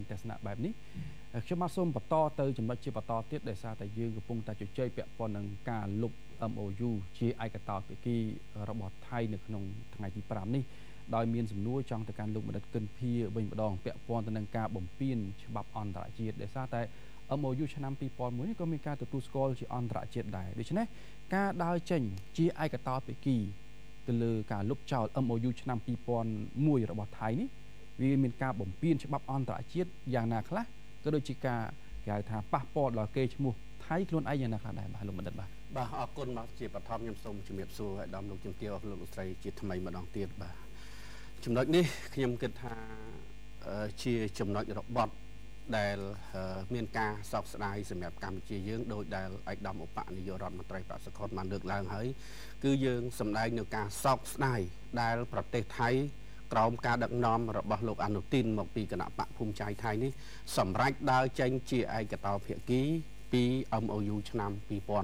ទស្សនៈបែបនេះខ្ញុំមកសូមបន្តទៅចំណុចជាបន្តទៀតដោយសារតែយើងកំពុងតែជជែកពាក់ព័ន្ធនឹងការលុប MOU ជាឯកតោភាគីរបស់ថៃនៅក្នុងថ្ងៃទី5នេះដោយមានសំណួរចង់ទៅកាន់លោកបណ្ឌិតគិនភាវិញម្ដងពាក់ព័ន្ធទៅនឹងការបំពានច្បាប់អន្តរជាតិដោយសារតែ MOU ឆ្នាំ2001នេះក៏មានការទទួលស្គាល់ជាអន្តរជាតិដែរដូច្នេះការដើរចេញជាឯកតោភាគីទៅលើការលុបចោល MOU ឆ្នាំ2001របស់ថៃនេះវាមានការបំពានច្បាប់អន្តរជាតិយ៉ាងណាខ្លះក៏ដូចជាការគេហៅថាប៉ះពាល់ដល់កេរ្តិ៍ឈ្មោះថៃខ្លួនឯងយ៉ាងណាខ្លះដែរបាទលោកបណ្ឌិតបាទអរគុណបាទជាបឋមខ្ញុំសូមជំរាបសួរឲ្យដល់លោកជំទាវលោកស្រីជាថ្មីម្ដងទៀតបាទចំណុចនេះខ្ញុំគិតថាជាចំណុចរបត់ដែលមានការសោកស្ដាយសម្រាប់កម្ពុជាយើងដោយដែលឯកឧត្តមឧបនាយករដ្ឋមន្ត្រីប៉ាក់សុខុនបានលើកឡើងហើយគឺយើងសម្ដែងនៅការសោកស្ដាយដែលប្រទេសថៃក្រោមការដឹកនាំរបស់លោកអនុទីនមកពីគណៈបកភូមិใจថៃនេះសម្រេចដើរចេញជាឯកតោភាគីពី MOU ឆ្នាំ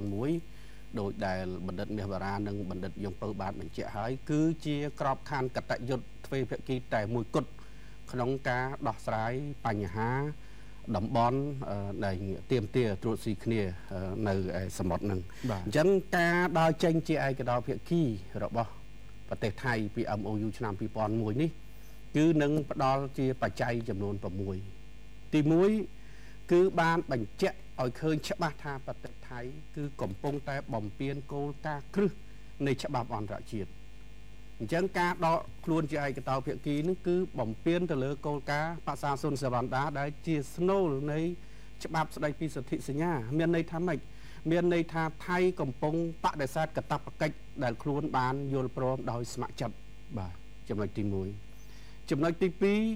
2001ដោយដែលបណ្ឌិតមាសបារានិងបណ្ឌិតយងពៅបានបញ្ជាក់ហើយគឺជាក្របខ័ណ្ឌកតញ្ញុទ្វេភាគីតែមួយគត់ក្នុងការដោះស្រាយបញ្ហាតំបន់ដែលទៀមទាត្រួតស៊ីគ្នានៅសមុទ្រនឹងអញ្ចឹងការដើរចេញជាឯកតោភាគីរបស់ប្រទេសថៃពី MOU ឆ្នាំ2001នេះគឺនឹងផ្ដល់ជាបច្ច័យចំនួន6ទី1គឺបានបញ្ជាក់ឲ្យឃើញច្បាស់ថាប្រទេសថៃគឺកំពុងតែបំពានគោលការណ៍គ្រឹះនៃច្បាប់អន្តរជាតិអញ្ចឹងការដកខ្លួនជាឯកតោភាគីនេះគឺបំពានទៅលើគោលការណ៍បសាសុនសវណ្ដាដែលជាស្នូលនៃច្បាប់ស្ដីពីសន្ធិសញ្ញាមានន័យថាម៉េចមានន័យថាថៃកំពុងបដិសេធកាតព្វកិច្ចដែលខ្លួនបានយល់ព្រមដោយស្ម័គ្រចិត្តបាទចំណុចទី1ចំណុចទី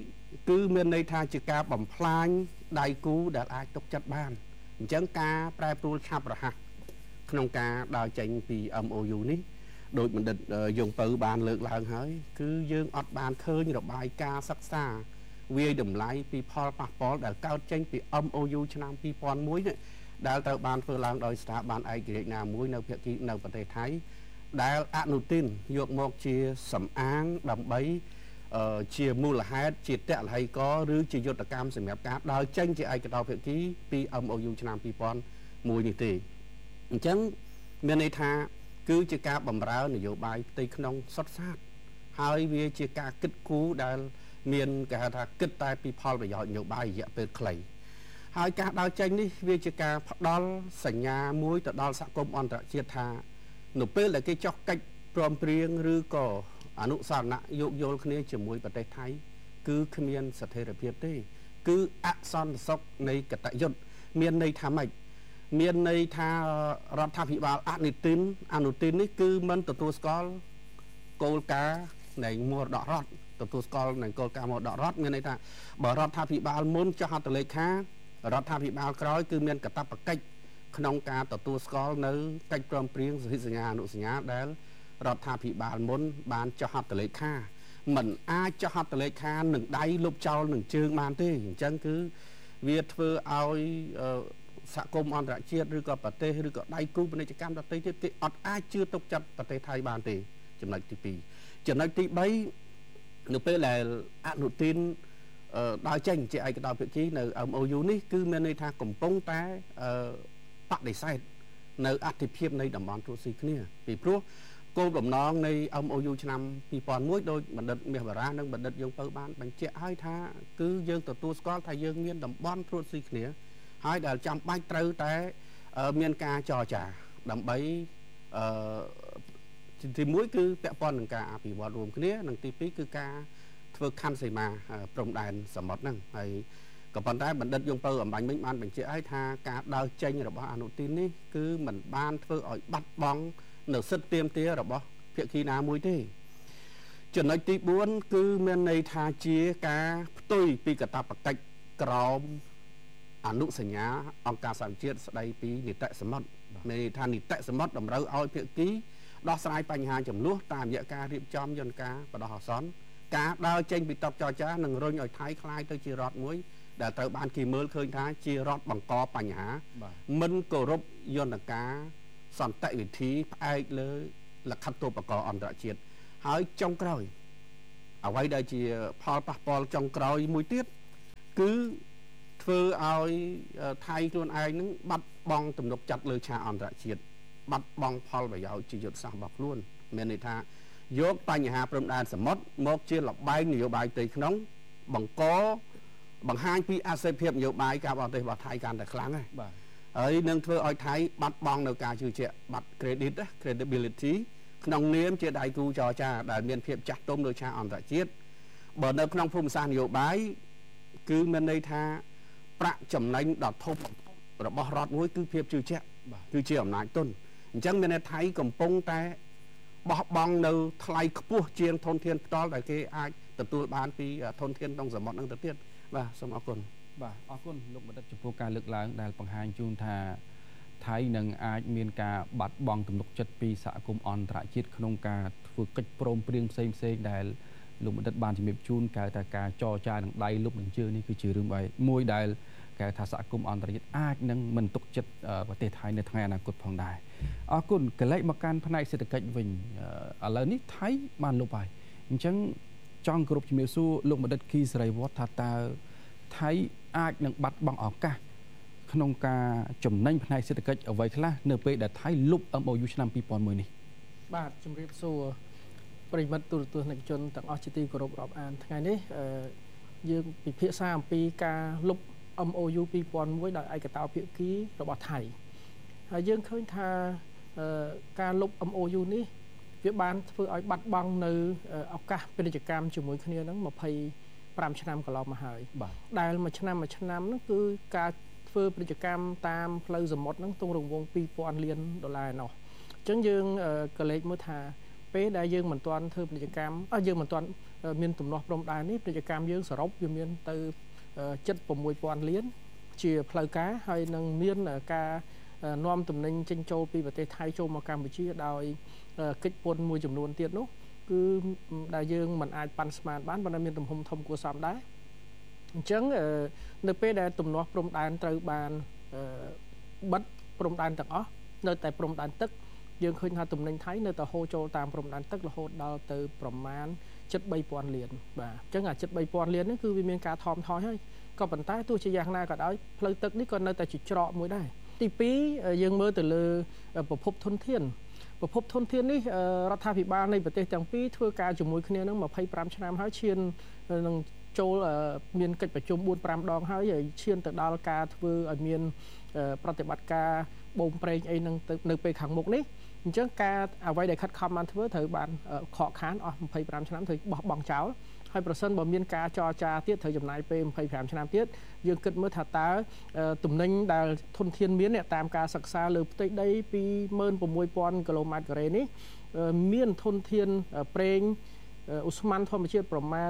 2គឺមានន័យថាជាការបំផ្លាញដៃគូដែលអាចទុកចិត្តបានអញ្ចឹងការប្រែប្រួលឆាប់រហ័សក្នុងការដើរចេញពី MOU នេះដោយបណ្ឌិតយងពៅបានលើកឡើងហើយគឺយើងអត់បានឃើញរបាយការណ៍សិក្សាវាយតម្លៃពីផលប៉ះពាល់ដែលកើតចេញពី MOU ឆ្នាំ2001នេះដែលត្រូវបានធ្វើឡើងដោយស្ថាប័នឯករាជ្យណាមួយនៅភាគីនៅប្រទេសថៃដែលអនុទានយកមកជាសំអាងដើម្បីជាមូលហេតុជាតលហីកឬជាយុទ្ធកម្មសម្រាប់ការដើរចេញជាឯកតោភាគីពី MOU ឆ្នាំ2001នេះទេអញ្ចឹងមានន័យថាគឺជាការបំរើនយោបាយផ្ទៃក្នុងសុទ្ធសាធហើយវាជាការគិតគូរដែលមានគេហៅថាគិតតែពីផលប្រយោជន៍នយោបាយរយៈពេលខ្លីហើយការដើរចេញនេះវាជាការផ្ដល់សញ្ញាមួយទៅដល់សហគមន៍អន្តរជាតិថានៅពេលដែលគេចោះកិច្ចព្រមព្រៀងឬក៏អនុសារណៈយោគយល់គ្នាជាមួយប្រទេសថៃគឺគ្មានស្ថិរភាពទេគឺអសន្តិសុខនៃកតញ្ញុមានន័យថាម៉េចមានន័យថារដ្ឋាភិបាលអនុទាននេះគឺមិនទទួលស្គាល់គោលការណ៍នៃមរតករដ្ឋទទួលស្គាល់នៃគោលការណ៍មរតករដ្ឋមានន័យថាបើរដ្ឋាភិបាលមុនចុះហត្ថលេខារដ្ឋាភិបាលក្រោយគឺមានកាតព្វកិច្ចក្នុងការទទួលស្គាល់នៅកិច្ចព្រមព្រៀងសន្ធិសញ្ញាអនុសញ្ញាដែលរដ្ឋាភិបាលមុនបានចុះហត្ថលេខាមិនអាចចុះហត្ថលេខានឹងដៃលុបចោលនឹងជើងបានទេអញ្ចឹងគឺវាធ្វើឲ្យសហគមន៍អន្តរជាតិឬក៏ប្រទេសឬក៏ដៃគូពាណិជ្ជកម្មដទៃទៀតគេអត់អាចជឿទុកចិត្តប្រទេសថៃបានទេចំណុចទី2ចំណុចទី3នៅពេលដែលអនុទានដើរចេញជាឯកតោភាគីនៅ MOU នេះគឺមានន័យថាកំពុងតែបដិសេធនៅអធិភាពនៃតំបន់ត្រួតស៊ីគ្នាពីព្រោះគោលបំណងនៃ MOU ឆ្នាំ2001ដោយបណ្ឌិតមាសបារានិងបណ្ឌិតយងពៅបានបញ្ជាក់ឲ្យថាគឺយើងទទួលស្គាល់ថាយើងមានតំបន់ត្រួតស៊ីគ្នាហើយដែលចាំបាច់ត្រូវតែមានការចរចាដើម្បីទី1គឺពាក់ព័ន្ធនឹងការអភិវឌ្ឍរួមគ្នានិងទី2គឺការធ្វើខណ្ឌសីមាព្រំដែនសមុទ្រហ្នឹងហើយក៏ប៉ុន្តែបណ្ឌិតយងពៅអំបញ្ញមិញបានបញ្ជាក់ឲ្យថាការដើរចេញរបស់អនុទាននេះគឺមិនបានធ្វើឲ្យបាត់បង់នៅសិទ្ធិទាមទាររបស់ភាគីណាមួយទេចំណុចទី4គឺមានន័យថាជាការផ្ទុយពីកាតព្វកិច្ចក្រោមអនុសញ្ញាអង្គការសហជាតិស្ដីពីនីតិសមុទ្រមានន័យថានីតិសមុទ្រតម្រូវឲ្យភាគីដោះស្រាយបញ្ហាចំនួនតាមរយៈការរៀបចំយន្តការបដោះអាសន្នការដើរចេញពីតុចរចានឹងរុញឲ្យថៃคล้ายទៅជារដ្ឋមួយដែលត្រូវបានគេមើលឃើញថាជារដ្ឋបង្កបញ្ហាមិនគោរពយន្តការសន្តិវិធីផ្អែកលើលក្ខន្តិកបកអន្តរជាតិហើយចុងក្រោយអ្វីដែលជាផលប៉ះពាល់ចុងក្រោយមួយទៀតគឺធ្វើឲ្យថៃខ្លួនឯងហ្នឹងបាត់បង់ទំនុកចិត្តលើឆាកអន្តរជាតិបាត់បង់ផលប្រយោជន៍ជាយុទ្ធសាស្ត្ររបស់ខ្លួនមានន័យថាយកបញ្ហាព្រំដែនសមុទ្រមកជាលបែងនយោបាយផ្ទៃក្នុងបង្ហាញពីអសេរីភាពនយោបាយការបរទេសរបស់ថៃកាន់តែខ្លាំងហើយបាទហើយនឹងធ្វើឲ្យថៃបាត់បង់នៅការជឿជាក់បាត់ credibility ក្នុងនាមជាដៃគូចរចាដែលមានភាពចាស់ទុំលើឆាកអន្តរជាតិបើនៅក្នុងភូមិសាស្ត្រនយោបាយគឺមានន័យថាប្រាក់ចំណេញដ៏ធំរបស់រដ្ឋមួយគឺភាពជឿជាក់គឺជាអំណាចទុនអញ្ចឹងមានន័យថៃកំពុងតែបោះបង់នៅថ្លៃខ្ពស់ជាងធនធានផ្ទាល់ដែលគេអាចទទួលបានពីធនធានក្នុងសមុទ្រនឹងទៅទៀតបាទសូមអរគុណបាទអរគុណលោកបណ្ឌិតចំពោះការលើកឡើងដែលបង្ហាញជូនថាថៃនឹងអាចមានការបាត់បង់ទំនុកចិត្តពីសហគមន៍អន្តរជាតិក្នុងការធ្វើកិច្ចព្រមព្រៀងផ្សេងដែលលោកបណ្ឌិតបានជំរាបជូនកៅថាការចរចានឹងដៃលុបនឹងជើងនេះគឺជារឿងមួយដែលកៅថាសហគមន៍អន្តរជាតិអាចនឹងមិនទុកចិត្តប្រទេសថៃនៅថ្ងៃអនាគតផងដែរអរគុណកលែកមកកាន់ផ្នែកសេដ្ឋកិច្ចវិញឥឡូវនេះថៃបានលុបហើយអញ្ចឹងចង់គ្រប់ជំរាបសួរលោកបណ្ឌិតគីសេរីវត្តថាតើថៃអាចនឹងបាត់បង់ឱកាសក្នុងការចំណេញផ្នែកសេដ្ឋកិច្ចអ្វីខ្លះនៅពេលដែលថៃលុប MOU ឆ្នាំ2001នេះបាទជំរាបសួរប្រិមិត្តទូរទស្សនិកជនទាំងអស់ជាទីគោរពរាប់អានថ្ងៃនេះយើងពិភាក្សាអំពីការលុប MOU 2001ដោយឯកតោភាគីរបស់ថៃហើយយើងឃើញថាការលុប MOU នេះវាបានធ្វើឲ្យបាត់បង់នៅឱកាសពាណិជ្ជកម្មជាមួយគ្នាហ្នឹង25ឆ្នាំកន្លងមកហើយដែលមួយឆ្នាំហ្នឹងគឺការធ្វើពាណិជ្ជកម្មតាមផ្លូវសមុទ្រហ្នឹងទង់រង្វង់$2000 លាននោះអញ្ចឹងយើងក៏លេខមើលថាពេលដែលយើងមិនទាន់ធ្វើពាណិជ្ជកម្មយើងមិនទាន់មានទំនាស់ព្រំដែននេះពាណិជ្ជកម្មយើងសរុបវាមានទៅ$76,000 លានជាផ្លូវការហើយនឹងមានការនាំទំនិញចេញចូលពីប្រទេសថៃចូលមកកម្ពុជាដោយកិច្ចពន្ធមួយចំនួនទៀតនោះគឺដែលយើងមិនអាចប៉ាន់ស្មានបានប៉ុន្តែមានទំហំធំគួរសមដែរអញ្ចឹងនៅពេលដែលទំនាស់ព្រំដែនត្រូវបានបិទព្រំដែនទាំងអស់នៅតែព្រំដែនទឹកយើងឃើញថាទំនិញថៃនៅតែហូរចូលតាមព្រំដែនទឹករហូតដល់ទៅប្រមាណ$73,000 លានបាទអញ្ចឹងអា$73,000 លាននេះគឺវាមានការថមថយហើយក៏ប៉ុន្តែទោះជាយ៉ាងណាក៏ដោយផ្លូវទឹកនេះក៏នៅតែជាច្រកមួយដែរទី2យើងមើលទៅលើប្រភពធនធាននេះរដ្ឋាភិបាលនៃប្រទេសទាំងពីរធ្វើការជាមួយគ្នានឹង25ឆ្នាំហើយឈាននឹងចូលមានកិច្ចប្រជុំ 4-5 ដងហើយឈានទៅដល់ការធ្វើឲ្យមានប្រតិបត្តិការបូមប្រេងអីនឹងនៅពេលខាងមុខនេះអញ្ចឹងការអ្វីដែលខិតខំបានធ្វើត្រូវបានខកខានអស់25ឆ្នាំត្រូវបោះបង់ចោលហើយប្រសិនបើមានការចរចាទៀតត្រូវចំណាយពេល25ឆ្នាំទៀតយើងគិតមើលថាតើទំនិញដែលធនធានមានតាមការសិក្សាលើផ្ទៃដី 26,000 គីឡូម៉ែត្រការ៉េនេះមានធនធានប្រេងឧស្ម័នធម្មជាតិប្រមាណ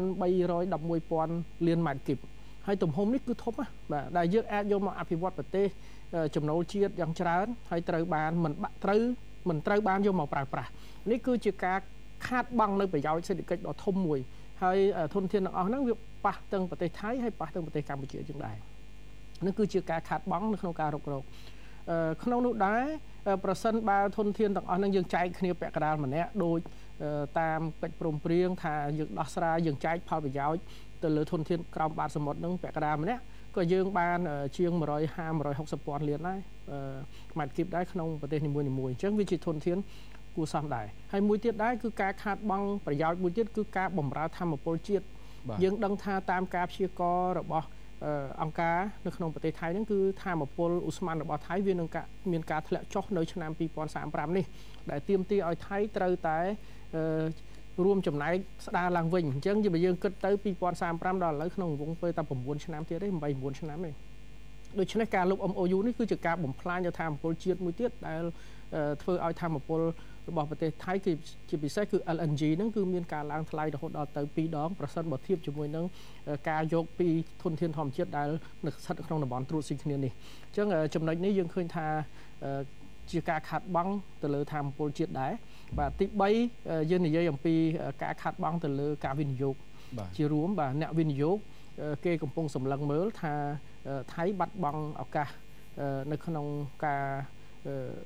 311,000 លានម៉ែត្រគីបហើយទំហំនេះគឺធំណាស់បាទដែលយើងអាចយកមកអភិវឌ្ឍប្រទេសចំណូលជាតិយ៉ាងច្រើនហើយត្រូវបានមិនត្រូវបានយកមកប្រើប្រាស់នេះគឺជាការខាតបង់នៅប្រយោជន៍សេដ្ឋកិច្ចដ៏ធំមួយហើយធនធានទាំងអស់ហ្នឹងវាប៉ះទាំងប្រទេសថៃហើយប៉ះទាំងប្រទេសកម្ពុជាជាងដែរនេះគឺជាការខាតបង់នៅក្នុងការរុករកក្នុងនោះដែរប្រសិនបើធនធានទាំងអស់ហ្នឹងយើងចែកគ្នាពាក់កណ្ដាលម្នាក់ដូចតាមកិច្ចព្រមព្រៀងថាយើងដោះស្រាយយើងចែកផលប្រយោជន៍ទៅលើធនធានក្រោមបាតសមុទ្រហ្នឹងពាក់កណ្ដាលម្នាក់ក៏យើងបានជាង150-160,000 លានដែរម៉ែត្រគីបដែរក្នុងប្រទេសនីមួយៗអញ្ចឹងវាជាធនធានគួរសមដែរហើយមួយទៀតដែរគឺការខាតបង់ប្រយោជន៍មួយទៀតគឺការបម្រើធម្មពលជាតិយើងដឹងថាតាមការព្យាករណ៍របស់អង្គការនៅក្នុងប្រទេសថៃហ្នឹងគឺធម្មពលឧស្ម័នរបស់ថៃវានឹងមានការធ្លាក់ចុះនៅឆ្នាំ2035នេះដែលទាមទារឲ្យថៃត្រូវតែរួមចំណែកស្ដារឡើងវិញអញ្ចឹងបើយើងគិតទៅ2035ដល់ឥឡូវក្នុងរង្វង់ពេលតែ9ឆ្នាំទៀតទេ8-9ឆ្នាំទេដូច្នេះការលុប MOU នេះគឺជាការបំផ្លាញទៅធម្មពលជាតិមួយទៀតដែលធ្វើឲ្យធម្មពលរបស់ប្រទេសថៃគឺជាពិសេសគឺ LNG ហ្នឹងគឺមានការឡើងថ្លៃរហូតដល់ទៅ2 ដងប្រសិនបើធៀបជាមួយនឹងការយកពីធនធានធម្មជាតិដែលនៅស្ថិតក្នុងតំបន់ត្រួតស៊ីគ្នានេះអញ្ចឹងចំណុចនេះយើងឃើញថាជាការខាតបង់ទៅលើធម្មពលជាតិដែរបាទទី3យើងនិយាយអំពីការខាតបង់ទៅលើការវិនិយោគជារួមបាទអ្នកវិនិយោគគេកំពុងសម្លឹងមើលថាថៃបាត់បង់ឱកាសនៅក្នុងការ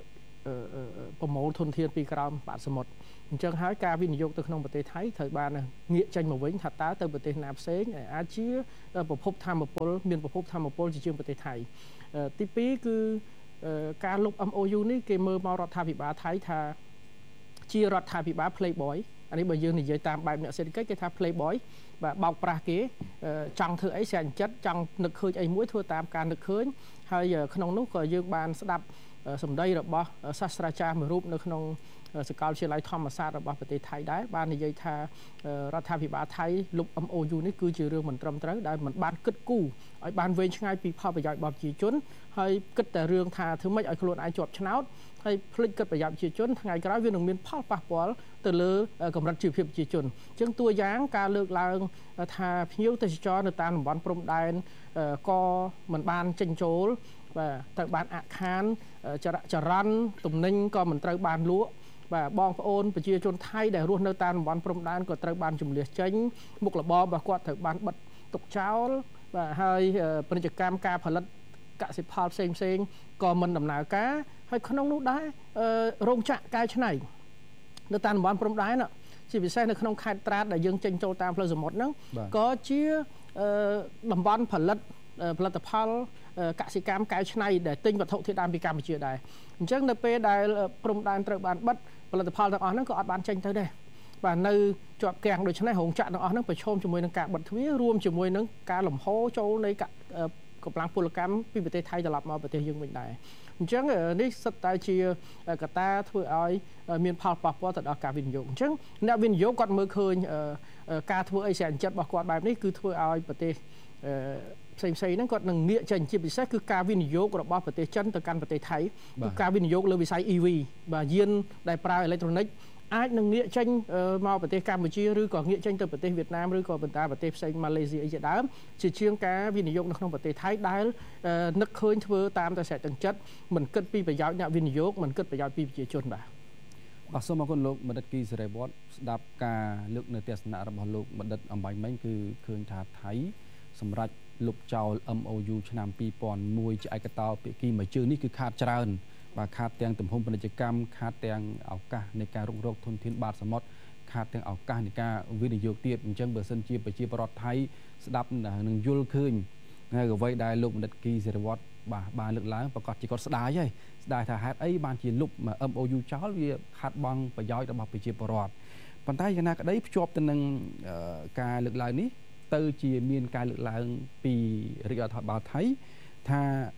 ប្រមូលធនធានពីក្រោមបាតសមុទ្រអញ្ចឹងហើយការវិនិយោគទៅក្នុងប្រទេសថៃត្រូវបានងាកចេញមកវិញថាតើទៅប្រទេសណាផ្សេងអាចជាប្រភពធម្មពលមានប្រភពធម្មពលជាជាងប្រទេសថៃទី2គឺការលុប MOU នេះគេមើលមករដ្ឋាភិបាលថៃថាជារដ្ឋាភិបាល Playboy អានេះបើយើងនិយាយតាមបែបអ្នកសេដ្ឋកិច្ចគេថា Playboy បាទបោកប្រាស់គេចង់ធ្វើអីស្រាញ់ចិត្តចង់នឹកឃើញអីមួយធ្វើតាមការនឹកឃើញហើយក្នុងនោះក៏យើងបានស្ដាប់សម្ដីរបស់សាស្ត្រាចារ្យមួយរូបនៅក្នុងសាកលវិទ្យាល័យធម្មសាស្ត្ររបស់ប្រទេសថៃដែរបាននិយាយថារដ្ឋាភិបាលថៃលុប MOU នេះគឺជារឿងមិនត្រឹមត្រូវដែលមិនបានគិតគូរឲ្យបានវែងឆ្ងាយពីផលប្រយោជន៍របស់ប្រជាជនហើយគិតតែរឿងថាធ្វើម៉េចឲ្យខ្លួនឯងជាប់ឆ្នោតហើយភ្លេចគិតប្រយោជន៍ប្រជាជនថ្ងៃក្រោយវានឹងមានផលប៉ះពាល់ទៅលើកម្រិតជីវភាពប្រជាជនអញ្ចឹងតួយ៉ាងការលើកឡើងថាភ្ញៀវទេសចរនៅតាមតំបន់ព្រំដែនក៏មិនបានចេញចូលបាទត្រូវបានអាក់ខានចរន្តទំនិញក៏មិនត្រូវបានលក់បាទបងប្អូនប្រជាជនថៃដែលរស់នៅតាមតំបន់ព្រំដែនក៏ត្រូវបានជំនះចេញមុខរបររបស់គាត់ត្រូវបានបិទទុកចោលបាទហើយពាណិជ្ជកម្មការផលិតកសិផលផ្សេងក៏មិនដំណើរការហើយក្នុងនោះដែររោងចក្រកែច្នៃនៅតាមតំបន់ព្រំដែនជាពិសេសនៅក្នុងខេត្តត្រាតដែលយើងចេញចូលតាមផ្លូវសមុទ្រហ្នឹងក៏ជាតំបន់ផលិតផលកសិកម្មកែច្នៃដែលទិញវត្ថុធាតុដើមពីកម្ពុជាដែរអញ្ចឹងនៅពេលដែលព្រំដែនត្រូវបានបិទផលិតផលទាំងអស់ហ្នឹងក៏អត់បានចេញទៅដែរបាទនៅជាប់គាំងដូច្នេះរោងចក្រទាំងអស់ហ្នឹងប្រឈមជាមួយនឹងការបិទទ្វាររួមជាមួយនឹងការលំហូរចូលនៃកម្លាំងពលកម្មពីប្រទេសថៃត្រឡប់មកប្រទេសយើងវិញដែរអញ្ចឹងនេះសិតតែជាកត្តាធ្វើឲ្យមានផលប៉ះពាល់ទៅដល់ការវិនិយោគអញ្ចឹងអ្នកវិនិយោគគាត់មើលឃើញការធ្វើអីស្រាញ់ចិត្តរបស់គាត់បែបនេះគឺធ្វើឲ្យប្រទេសផ្សេងហ្នឹងគាត់នឹងងាកចេញជាពិសេសគឺការវិនិយោគរបស់ប្រទេសចិនទៅកាន់ប្រទេសថៃគឺការវិនិយោគលើវិស័យ EV បាទយានដែលប្រើអេឡិចត្រូនិកអាចនឹងងាកចេញមកប្រទេសកម្ពុជាឬក៏ងាកចេញទៅប្រទេសវៀតណាមឬក៏បន្តប្រទេសផ្សេងម៉ាឡេស៊ីអីជាដើមជាជាងការវិនិយោគនៅក្នុងប្រទេសថៃដែលនឹកឃើញធ្វើតាមតែស្រេចទាំងចិត្តមិនគិតពីប្រយោជន៍អ្នកវិនិយោគមិនគិតប្រយោជន៍ពីប្រជាជនបាទសូមអរគុណលោកបណ្ឌិតគីសេរីវត្តស្ដាប់ការលើកនៅទស្សនៈរបស់លោកបណ្ឌិតអំបញ្ញមិញគឺឃើញថាថៃសម្រាប់លុបចោល MOU ឆ្នាំ2001ជាឯកតោភាគីមួយជើងនេះគឺខាតច្រើនបាទខាតទាំងទំហំពាណិជ្ជកម្មខាតទាំងឱកាសនៃការរុករកធនធានបាតសមុទ្រខាតទាំងឱកាសនៃការវិនិយោគទៀតអញ្ចឹងបើសិនជាប្រជាពលរដ្ឋថៃស្ដាប់នឹងយល់ឃើញហើយអ្វីដែលលោកបណ្ឌិតគីសេរីវត្តបានលើកឡើងប្រកាសជាគាត់ស្ដាយហើយស្ដាយថាហេតុអីបានជាលុប MOU ចោលវាខាត់បងប្រយោជន៍របស់ប្រជាពលរដ្ឋប៉ុន្តែយ៉ាងណាក្តីភ្ជាប់ទៅនឹងការលើកឡើងនេះទៅជាមានការលើកឡើងពីរាជរដ្ឋាភិបាលថៃថា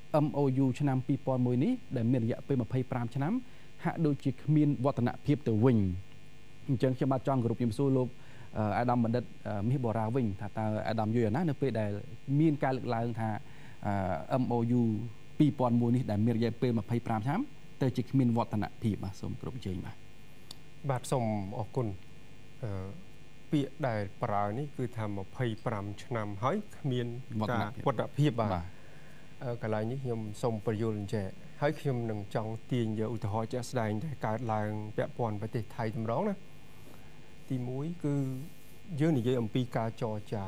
MOU ឆ្នាំ2001នេះដែលមានរយៈពេល25ឆ្នាំហាក់ដូចជាគ្មានវឌ្ឍនភាពទៅវិញអញ្ចឹងខ្ញុំបាទចង់គោរពជំរាបសួរលោកអាដាមបណ្ឌិតមាសបូរ៉ាវិញថាតើអាដាមយល់យ៉ាងណានៅពេលដែលមានការលើកឡើងថា MOU 2001នេះដែលមានរយៈពេល25ឆ្នាំទៅជាគ្មានវឌ្ឍនភាពបាទសូមគោរពអញ្ជើញបាទសូមអរគុណពាក្យដែលប្រើនេះគឺថា25ឆ្នាំហើយគ្មានការវឌ្ឍនភាពបាទកន្លែងនេះខ្ញុំសូមពន្យល់អញ្ចឹងហើយខ្ញុំនឹងចង់ទាញយកឧទាហរណ៍ជាក់ស្ដែងដែលកើតឡើងពាក់ព័ន្ធប្រទេសថៃតម្រងណាទី1គឺយើងនិយាយអំពីការចរចា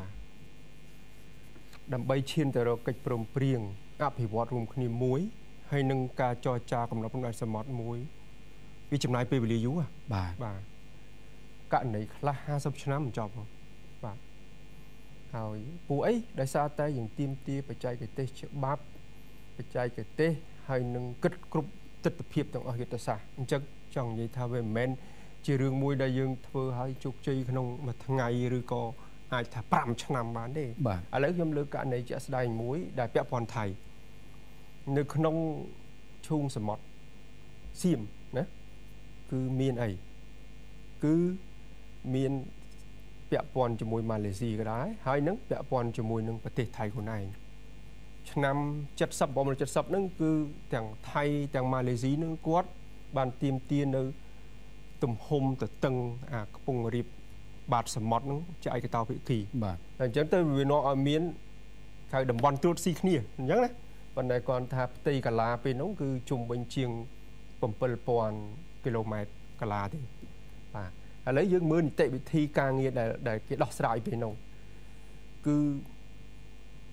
ដើម្បីឈានទៅរកកិច្ចព្រមព្រៀងអភិវឌ្ឍរួមគ្នាមួយហើយនឹងការចរចាកំណត់ព្រំដែនសមុទ្រមួយវាចំណាយពេលវេលាយូរបាទករណីខ្លះ50ឆ្នាំមិនចប់បាទហើយពួកអីដោយសារតែយើងទាមទារបច្ចេកទេសច្បាប់បច្ចេកទេសហើយនឹងគិតគ្រប់ទិដ្ឋភាពទាំងអស់យុទ្ធសាស្ត្រអញ្ចឹងចង់និយាយថាវាមិនមែនជារឿងមួយដែលយើងធ្វើឲ្យជោគជ័យក្នុងមួយថ្ងៃឬក៏អាចថា5ឆ្នាំបានទេឥឡូវខ្ញុំលើកករណីជាក់ស្ដែងមួយដែលពាក់ព័ន្ធថៃនៅក្នុងឈូងសមុទ្រសៀមណាគឺមានអីគឺមានពាក់ព័ន្ធជាមួយម៉ាឡេស៊ីក៏ដែរហើយនឹងពាក់ព័ន្ធជាមួយនឹងប្រទេសថៃខ្លួនឯងឆ្នាំ70 70ហ្នឹងគឺទាំងថៃទាំងម៉ាឡេស៊ីហ្នឹងគាត់បានទាមទារនៅទំហំទទឹងអាកំពង់រាបបាតសមុទ្រហ្នឹងជាឯកតោភាគីបាទតែអញ្ចឹងទៅវានាំឲ្យមានហៅតំបន់ត្រួតស៊ីគ្នាអញ្ចឹងណាប៉ុន្តែគាត់ថាផ្ទៃកាឡាពេលហ្នឹងគឺជុំវិញជាង7000គីឡូម៉ែត្រកាឡាទេបាទឥឡូវយើងមើលនីតិវិធីការងារដែលគេដោះស្រាយពេលនោះគឺ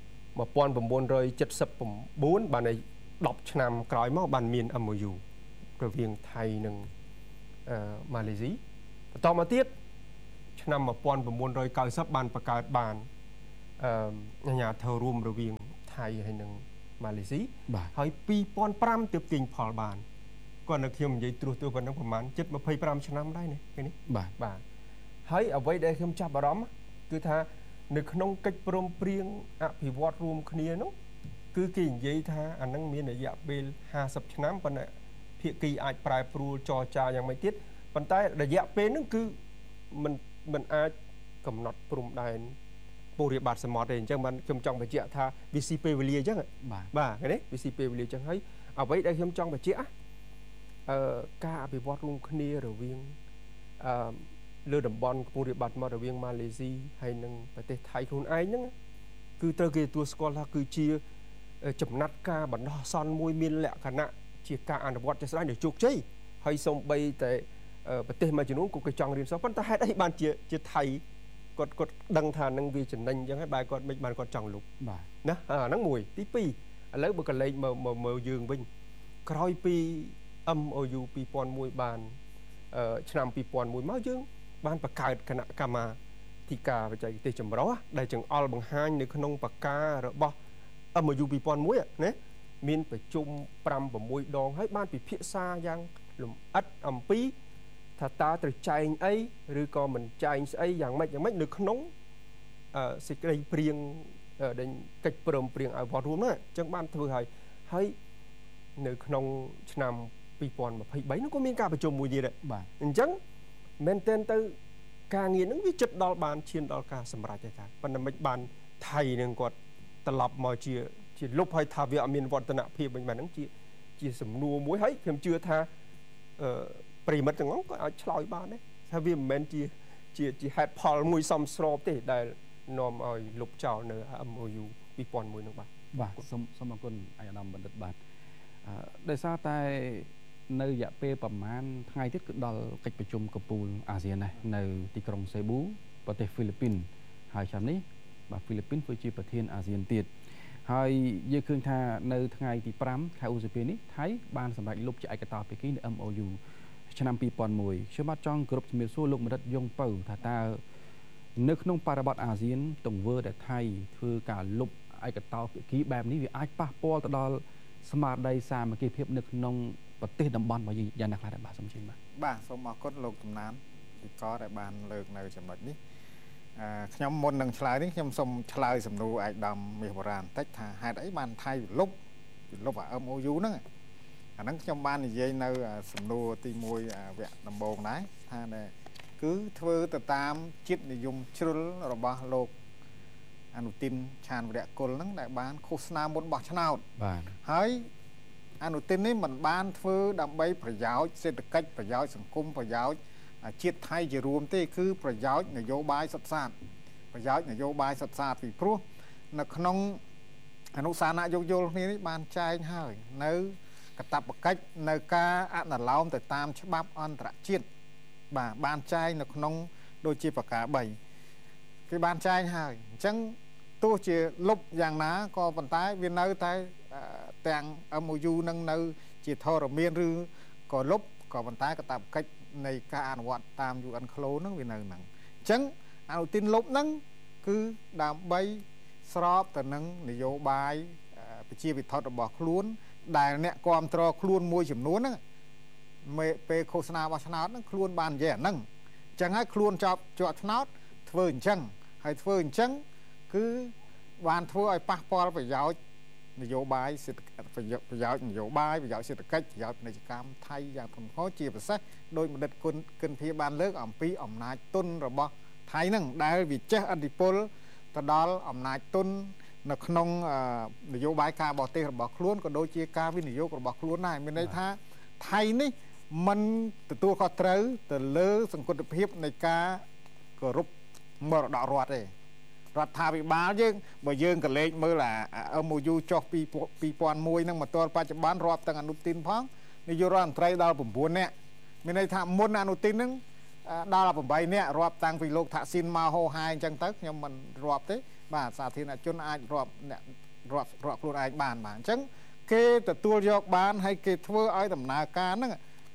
1979បាន10ឆ្នាំក្រោយមកបានមាន MOU រវាងថៃនិងម៉ាឡេស៊ីបន្តមកទៀតឆ្នាំ1990បានបង្កើតបានអាជ្ញាធររួមរវាងថៃហើយនិងម៉ាឡេស៊ីហើយ2005ទើបទាញផលបានគាត់នៅខ្ញុំនិយាយត្រួសទៅប៉ុណ្ណឹងប្រហែលជិត25ឆ្នាំដែរនេះពេលនេះបាទហើយអ្វីដែលខ្ញុំចាប់អារម្មណ៍គឺថានៅក្នុងកិច្ចព្រមព្រៀងអភិវឌ្ឍរួមគ្នានោះគឺគេនិយាយថាអានឹងមានរយៈពេល50ឆ្នាំប៉ុន្តែភាគីអាចប្រែប្រួលចរចាយ៉ាងម៉េចទៀតប៉ុន្តែរយៈពេលហ្នឹងគឺមិនអាចកំណត់ព្រំដែនពុរិបត្តិសមុទ្រទេអញ្ចឹងបានខ្ញុំចង់បញ្ជាក់ថាវាស៊ីពេលវេលាអញ្ចឹងបាទឃើញទេវាស៊ីពេលវេលាអញ្ចឹងហើយអ្វីដែលខ្ញុំចង់បញ្ជាក់ការអភិវឌ្ឍរួមគ្នារវាងលើតំបន់ពុរិបត្តិមករវាងម៉ាឡេស៊ីហើយនិងប្រទេសថៃខ្លួនឯងហ្នឹងគឺត្រូវគេទទួលស្គាល់ថាគឺជាចំណាត់ការបណ្ដោះអាសន្នមួយមានលក្ខណៈជាការអនុវត្តជាក់ស្ដែងដែលជោគជ័យហើយសូម្បីតែប្រទេសមួយចំនួនក៏គេចង់រៀនសោះប៉ុន្តែហេតុអីបានជាថៃគាត់ដឹងថានឹងវាចំណេញអញ្ចឹងហើយបែរគាត់មិនបានគាត់ចង់លុបបាទណាអាហ្នឹងមួយទី2ឥឡូវបើកលេចមើលយើងវិញក្រោយពី MOU 2001បានឆ្នាំ2001មកយើងបានបង្កើតគណៈកម្មាធិការបច្ចេកទេសចម្រុះដែលចង្អុលបង្ហាញនៅក្នុងបការបស់ MOU 2001ណាមានប្រជុំ 5-6 ដងហើយបានពិភាក្សាយ៉ាងលម្អិតអំពីថាតើត្រូវចែងអីឬក៏មិនចែងស្អីយ៉ាងម៉េចនៅក្នុងសេចក្តីព្រៀងដែលកិច្ចព្រមព្រៀងអភិវឌ្ឍរួមហ្នឹងអញ្ចឹងបានធ្វើហើយនៅក្នុងឆ្នាំ2023នោះក៏មានការប្រជុំមួយទៀតដែរបាទអញ្ចឹងមែនទែនទៅការងារហ្នឹងវាចិត្តដល់បានឈានដល់ការសម្រេចហើយថាប៉ុន្តែមិនបានថៃនឹងគាត់ត្រឡប់មកជាលុបហើយថាវាអត់មានវឌ្ឍនភាពវិញហ្នឹងជាសំណួរមួយហើយខ្ញុំជឿថាប្រិមិត្តទាំងអស់ក៏អាចឆ្លើយបានដែរថាវាមិនមែនជាហេតុផលមួយសមស្របទេដែលនាំឲ្យលុបចោលនៅ MOU 2001នោះបាទសូមអរគុណអាយដាមបណ្ឌិតបាទដោយសារតែនៅរយៈពេលប្រហែលថ្ងៃទៀតគឺដល់កិច្ចប្រជុំកំពូលអាស៊ានដែរនៅទីក្រុងសេប៊ូប្រទេសហ្វីលីពីនហើយឆ្នាំនេះបាទហ្វីលីពីនធ្វើជាប្រធានអាស៊ានទៀតហើយយើងឃើញថានៅថ្ងៃទី5ខែឧសភានេះថៃបានសម្រេចលុបជាឯកតោភាគីនៅ MOU ឆ្នាំ2001ខ្ញុំបាទចង់គោរពជំរាបសួរលោកមនិតយងពៅថាតើនៅក្នុងបរិបទអាស៊ានទង្វើដែលថៃធ្វើការលុបឯកតោភាគីបែបនេះវាអាចប៉ះពាល់ទៅដល់ស្មារតីសាមគ្គីភាពនៅក្នុងប្រទេសតំបន់របស់យើងយ៉ាងណាខ្លះដែរបាទសូមជម្រាបបាទសូមអរគុណលោកតំណានពីកដែលបានលើកនៅចំណុចនេះខ្ញុំមុននឹងឆ្លើយនេះខ្ញុំសូមឆ្លើយសំណួរឯកឧត្តមមាសបុរាណបន្តិចថាហេតុអីបានថៃលុបអា MOU ហ្នឹងអាហ្នឹងខ្ញុំបាននិយាយនៅសំណួរទី1វគ្គដំបូងដែរថាគឺធ្វើទៅតាមចិត្តនិយមជ្រុលរបស់លោកអនុទានឆានវរៈគុលហ្នឹងដែលបានឃោសនាមុនបោះឆ្នោតបាទហើយអនុទាននេះមិនបានធ្វើដើម្បីប្រយោជន៍សេដ្ឋកិច្ចប្រយោជន៍សង្គមប្រយោជន៍ជាតិថៃជារួមទេគឺប្រយោជន៍នយោបាយសុទ្ធសាធប្រយោជន៍នយោបាយសុទ្ធសាធពីព្រោះនៅក្នុងអនុសាសនៈយោគយល់គ្នានេះបានចែងហើយនៅកាតព្វកិច្ចនៅការអនុលោមទៅតាមច្បាប់អន្តរជាតិបាទបានចែងនៅក្នុងដូចជាប្រការ3គេបានចែងហើយអញ្ចឹងទោះជាលុបយ៉ាងណាក៏ប៉ុន្តែវានៅតែទាំង MOU នឹងនៅជាធរមានឬក៏លុបក៏ប៉ុន្តែកាតព្វកិច្ចនៃការអនុវត្តតាម UN Close ហ្នឹងវានៅហ្នឹងអញ្ចឹងអនុទានលុបហ្នឹងគឺដើម្បីស្របទៅនឹងនយោបាយប្រជាវិធដ្ឋរបស់ខ្លួនដែលអ្នកគ្រប់គ្រងខ្លួនមួយចំនួនហ្នឹងពេលឃោសនារបស់ឆ្នោតហ្នឹងខ្លួនបាននិយាយអាហ្នឹងអញ្ចឹងហើយខ្លួនជាប់ឆ្នោតធ្វើអញ្ចឹងហើយធ្វើអញ្ចឹងគឺបានធ្វើឲ្យប៉ះពាល់ប្រយោជន៍នយោបាយសេដ្ឋកិច្ចប្រយោជន៍នយោបាយប្រយោជន៍សេដ្ឋកិច្ចប្រយោជន៍ពាណិជ្ជកម្មថៃយ៉ាងធ្ងន់ធ្ងរជាពិសេសដោយបណ្ឌិតកិនភាបានលើកអំពីអំណាចទុនរបស់ថៃហ្នឹងដែលវាចេះឥទ្ធិពលទៅដល់អំណាចទុននៅក្នុងនយោបាយការបរទេសរបស់ខ្លួនក៏ដូចជាការវិនិយោគរបស់ខ្លួនដែរមានន័យថាថៃនេះមិនទទួលខុសត្រូវទៅលើសង្គមភាពនៃការគោរពមរតករដ្ឋទេរដ្ឋាភិបាលយើងបើយើងក៏លេខមើលMOU ចុះពី2001ហ្នឹងមកទល់បច្ចុប្បន្នរាប់ទាំងអនុទានផងនាយករដ្ឋមន្ត្រីដល់9នាក់មានន័យថាមុនអនុទានហ្នឹងដល់8នាក់រាប់តាំងពីលោកថាក់ស៊ីនមកហោហាយអញ្ចឹងទៅខ្ញុំមិនរាប់ទេបាទសាធារណជនអាចរាប់អ្នករាប់ខ្លួនឯងបានបាទអញ្ចឹងគេទទួលយកបានហើយគេធ្វើឲ្យដំណើរការហ្នឹង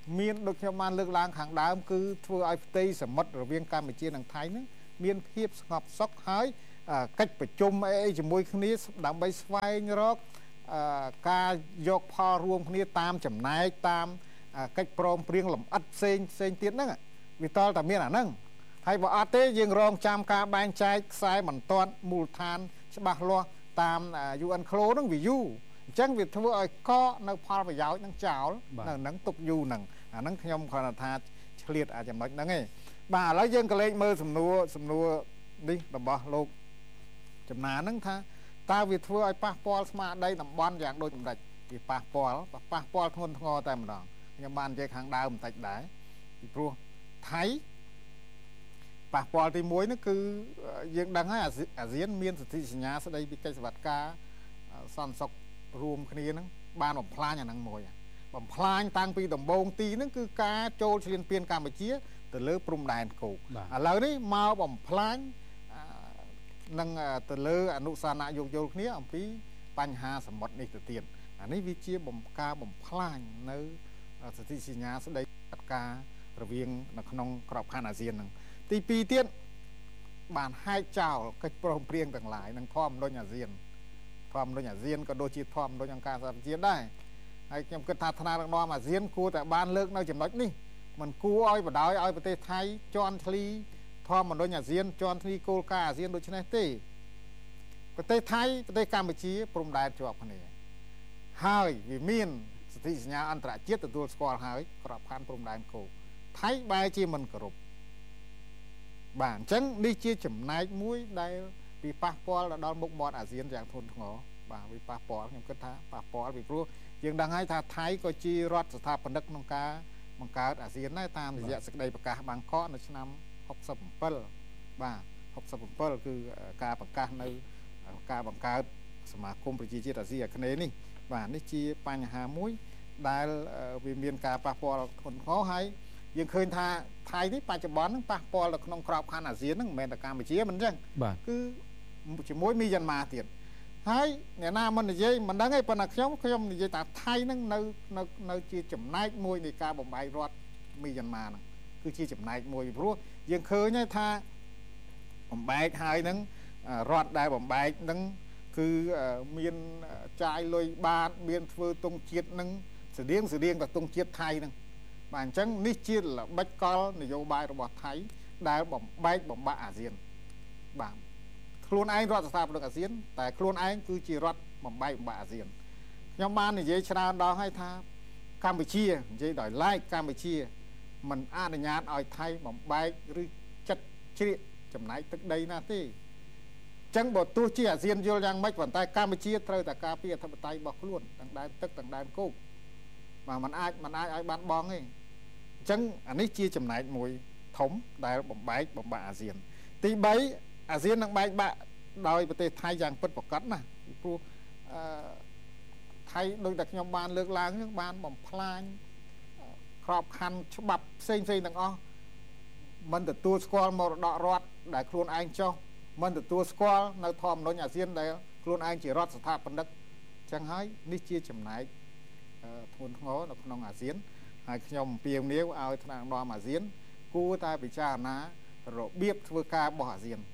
មានដូចខ្ញុំបានលើកឡើងខាងដើមគឺធ្វើឲ្យផ្ទៃសមុទ្ររវាងកម្ពុជានិងថៃហ្នឹងមានភាពស្ងប់សុខហើយកិច្ចប្រជុំអីជាមួយគ្នាដើម្បីស្វែងរកការយកផលរួមគ្នាតាមចំណែកតាមកិច្ចព្រមព្រៀងលម្អិតផ្សេងទៀតហ្នឹងវាតលតែមានអាហ្នឹងហើយបើអត់ទេយើងរងចាំការបែងចែកខ្សែបន្ទាត់មូលដ្ឋានច្បាស់លាស់តាម UN Clo ហ្នឹងវាយូរអញ្ចឹងវាធ្វើឲ្យកកនៅផលប្រយោជន៍ហ្នឹងចោលនៅហ្នឹងទុកយូរហ្នឹងអាហ្នឹងខ្ញុំគ្រាន់តែថាឆ្លៀតចំណុចហ្នឹងឯងបាទឥឡូវយើងក៏លេខមើលសំណួរនេះរបស់លោកចំណាហ្នឹងថាតើវាធ្វើឲ្យប៉ះពាល់ស្មារតីតំបន់យ៉ាងដូចម្ដេចវាប៉ះពាល់ធ្ងន់ធ្ងរតែម្ដងខ្ញុំបាននិយាយខាងដើមបន្តិចដែរពីព្រោះថៃប៉ះពាល់ទី1ហ្នឹងគឺយើងដឹងហើយអាស៊ានមានសន្ធិសញ្ញាស្ដីពីកិច្ចសវត្ថការសន្តិសុខរួមគ្នាហ្នឹងបានបំផ្លាញអាហ្នឹងមួយបំផ្លាញតាំងពីដំបូងទីហ្នឹងគឺការចូលឈ្លានពានកម្ពុជាទៅលើព្រំដែនគោកឥឡូវនេះមកបំផ្លាញនឹងទៅលើអនុសាសនៈយោគយល់គ្នាអំពីបញ្ហាសមុទ្រនេះទៅទៀតអានេះវាជាការបំផ្លាញនៅសន្ធិសញ្ញាស្ដីការរវាងនៅក្នុងក្របខ័ណ្ឌអាស៊ានហ្នឹងទី2ទៀតបានហែកចោលកិច្ចព្រមព្រៀងទាំងឡាយនឹងធម្មនុញ្ញអាស៊ានក៏ដូចជាធម្មនុញ្ញអង្គការសហប្រជាជាតិដែរហើយខ្ញុំគិតថាថ្នាក់ដឹកនាំអាស៊ានគួរតែបានលើកនៅចំណុចនេះមិនគួរឲ្យបដ ாய் ឲ្យប្រទេសថៃជន់ឈ្លីធម្មនុញ្ញអាស៊ានជន់ឈ្លីគោលការណ៍អាស៊ានដូចនេះទេប្រទេសថៃប្រទេសកម្ពុជាព្រំដែនជាប់គ្នាហើយវាមានសន្ធិសញ្ញាអន្តរជាតិទទួលស្គាល់ហើយក្របខ័ណ្ឌព្រំដែនគោកថៃបែរជាមិនគោរពបាទអញ្ចឹងនេះជាចំណែកមួយដែលវាប៉ះពាល់ដល់មុខមាត់អាស៊ានយ៉ាងធ្ងន់ធ្ងរបាទវាប៉ះពាល់ខ្ញុំគិតថាប៉ះពាល់ពីព្រោះយើងដឹងហើយថាថៃក៏ជារដ្ឋស្ថាបនិកក្នុងការបង្កើតអាស៊ានដែរតាមរយៈសេចក្តីប្រកាសបាងកកនៅឆ្នាំ67បាទ67គឺការប្រកាសនៅការបង្កើតសមាគមប្រជាជាតិអាស៊ីអាគ្នេយ៍នេះបាទនេះជាបញ្ហាមួយដែលវាមានការប៉ះពាល់ធ្ងន់ធ្ងរហើយយើងឃើញថាថៃនេះបច្ចុប្បន្នហ្នឹងប៉ះពាល់នៅក្នុងក្របខ័ណ្ឌអាស៊ានហ្នឹងមិនមែនតែកម្ពុជាមិនអញ្ចឹងគឺជាមួយមីយ៉ាន់ម៉ាទៀតហើយអ្នកណាមិននិយាយមិនដឹងទេប៉ុន្តែខ្ញុំនិយាយថាថៃហ្នឹងនៅជាចំណែកមួយនៃការបំបែករដ្ឋមីយ៉ាន់ម៉ាហ្នឹងគឺជាចំណែកមួយព្រោះយើងឃើញហើយថាបំបែកហើយហ្នឹងរដ្ឋដែលបំបែកហ្នឹងគឺមានចាយលុយបាតមានធ្វើទង់ជាតិហ្នឹងស្តៀងតែទង់ជាតិថៃហ្នឹងបាទអញ្ចឹងនេះជាល្បិចកលនយោបាយរបស់ថៃដែលបំបែកបំបាក់អាស៊ានបាទខ្លួនឯងរដ្ឋស្ថាបនិកអាស៊ានតែខ្លួនឯងគឺជារដ្ឋបំបែកបំបាក់អាស៊ានខ្ញុំបាននិយាយច្រើនដងហើយថាកម្ពុជានិយាយដោយឡែកកម្ពុជាមិនអនុញ្ញាតឲ្យថៃបំបែកឬចិត្តជ្រៀកចំណែកទឹកដីណាទេអញ្ចឹងបើទោះជាអាស៊ានយល់យ៉ាងម៉េចប៉ុន្តែកម្ពុជាត្រូវតែការពារអធិបតេយ្យរបស់ខ្លួនទាំងដែនទឹកទាំងដែនគោកបាទมันអាចឲ្យបានបងទេអញ្ចឹងអានេះជាចំណែកមួយធំដែលបំបែកបំបាក់អាស៊ានទី3អាស៊ាននឹងបែកបាក់ដោយប្រទេសថៃយ៉ាងពិតប្រាកដណាពីព្រោះថៃដូចតែខ្ញុំបានលើកឡើងហ្នឹងបានបំផ្លាញក្របខ័ណ្ឌច្បាប់ផ្សេងទាំងអស់មិនទទួលស្គាល់មរតករដ្ឋដែលខ្លួនឯងចុះមិនទទួលស្គាល់នៅធម្មនុញ្ញអាស៊ានដែលខ្លួនឯងជារដ្ឋស្ថាបនិកអញ្ចឹងហើយនេះជាចំណែកធ្ងន់ធ្ងរនៅក្នុងអាស៊ានហើយខ្ញុំអំពាវនាវឲ្យថ្នាក់ដឹកនាំអាស៊ានគួរតែពិចារណារបៀបធ្វើការរបស់អាស៊ាន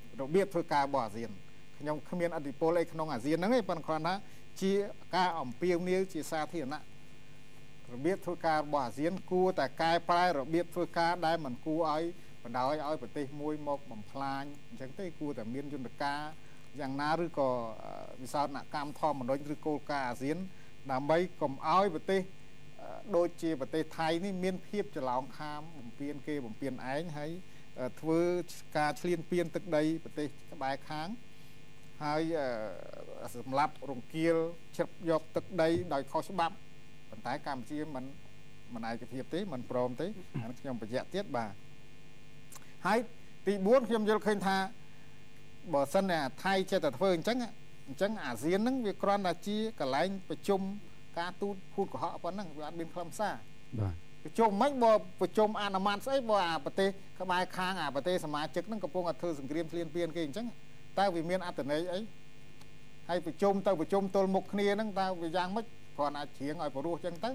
ខ្ញុំគ្មានអធិបុលអីក្នុងអាស៊ានហ្នឹងទេប៉ុន្តែគ្រាន់ថាជាការអំពាវនាវជាសាធារណៈរបៀបធ្វើការរបស់អាស៊ានគួរតែកែប្រែរបៀបធ្វើការដែលមិនគួរឲ្យបណ្ដោយឲ្យប្រទេសមួយមកបំផ្លាញអញ្ចឹងទេគួរតែមានយន្តការយ៉ាងណាឬក៏វិសោធនកម្មធម្មនុញ្ញឬគោលការណ៍អាស៊ានដើម្បីកុំឲ្យប្រទេសដូចជាប្រទេសថៃនេះមានភាពច្រឡំខាមបំពេញគេបំពេញឯងហើយធ្វើការឈ្លានពានទឹកដីប្រទេសក្បែរខាងហើយសម្រាប់រង្គាលជ្រាបយកទឹកដីដោយខុសច្បាប់ប៉ុន្តែកម្ពុជាមិនឯកភាពទេមិនព្រមទេអានេះខ្ញុំបញ្ជាក់ទៀតបាទហើយទី4ខ្ញុំយល់ឃើញថាបើសិនតែថៃចេះតែធ្វើអញ្ចឹងអាស៊ានហ្នឹងវាគ្រាន់តែជាកន្លែងប្រជុំការទូតភូតកុហកប៉ុណ្ណឹងវាអត់មានខ្លឹមសារបាទប្រជុំមិនបើប្រជុំអនុម័តស្អីបើអាប្រទេសក្បែរខាងអាប្រទេសសមាជិកហ្នឹងកំពុងតែធ្វើសង្គ្រាមឈ្លានពានគេអញ្ចឹងតើវាមានអត្ថន័យអីហើយប្រជុំទល់មុខគ្នាហ្នឹងតើវាយ៉ាងម៉េចគ្រាន់តែជ្រៀងឲ្យព្រោះអញ្ចឹងទៅ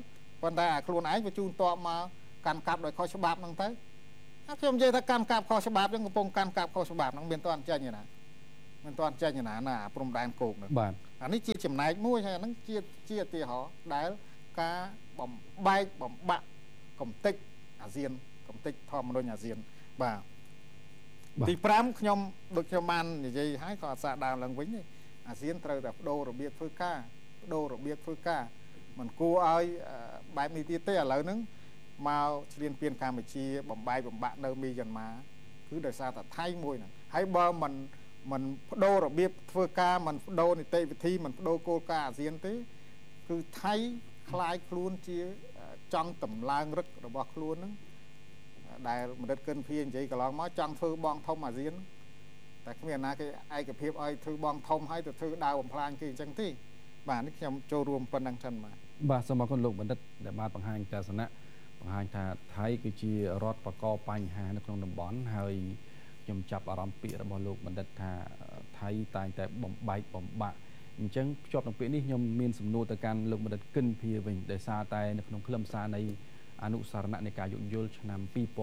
ប៉ុន្តែអាខ្លួនឯងបញ្ជូនតបមកកាន់កាប់ដោយខុសច្បាប់ហ្នឹងទៅខ្ញុំនិយាយថាកាន់កាប់ខុសច្បាប់ហ្នឹងកំពុងកាន់កាប់ខុសច្បាប់ហ្នឹងមានតន់ចេញណាមិនតន់ចេញណាព្រំដែនគោកហ្នឹងបាទអានេះជាចំណែកមួយហើយអាហ្នឹងជាឧទាហរណ៍ដែលការបំបែកបំបាក់កំតិចអាស៊ានកំតិចធម្មនុញ្ញអាស៊ានបាទទី5ខ្ញុំដូចខ្ញុំបាននិយាយហើយក៏អសាដើមឡើងវិញអាស៊ានត្រូវតែបដូររបៀបធ្វើការបដូររបៀបធ្វើការមិនគួរឲ្យបែបនេះទៀតទេឥឡូវហ្នឹងមកឆ្លៀនពៀនកម្ពុជាបំបែកបំបាក់នៅមីយ៉ាន់ម៉ាគឺដោយសារតែថៃមួយហ្នឹងហើយបើមិនបដូររបៀបធ្វើការមិនបដូរនីតិវិធីមិនបដូរគោលការណ៍អាស៊ានទេគឺថៃคล้ายខ្លួនជាចង់តម្លើងរឹករបស់ខ្លួនហ្នឹងដែលមនិតកិនភីនិយាយកន្លងមកចង់ធ្វើបងធំអាស៊ានតែគ្មានណាគេឯកភាពឲ្យធ្វើបងធំឲ្យទៅធ្វើដាវបំផ្លាញគេអញ្ចឹងទេបាទនេះខ្ញុំចូលរួមប៉ុណ្ណឹងសិនបាទសូមអរគុណលោកបណ្ឌិតដែលបានបង្ហាញទស្សនៈបង្ហាញថាថៃគឺជារដ្ឋបកកបញ្ហានៅក្នុងតំបន់ហើយខ្ញុំចាប់អារម្មណ៍ពាក្យរបស់លោកបណ្ឌិតថាថៃតែងតែបំបែកបំបាក់អញ្ចឹងភ្ជាប់នឹងពាក្យនេះខ្ញុំមានសំណួរទៅកាន់លោកបណ្ឌិតកិនភីវិញដោយសារតែនៅក្នុងខ្លឹមសារនៃអនុសារណៈនៃការយោគយល់ឆ្នាំ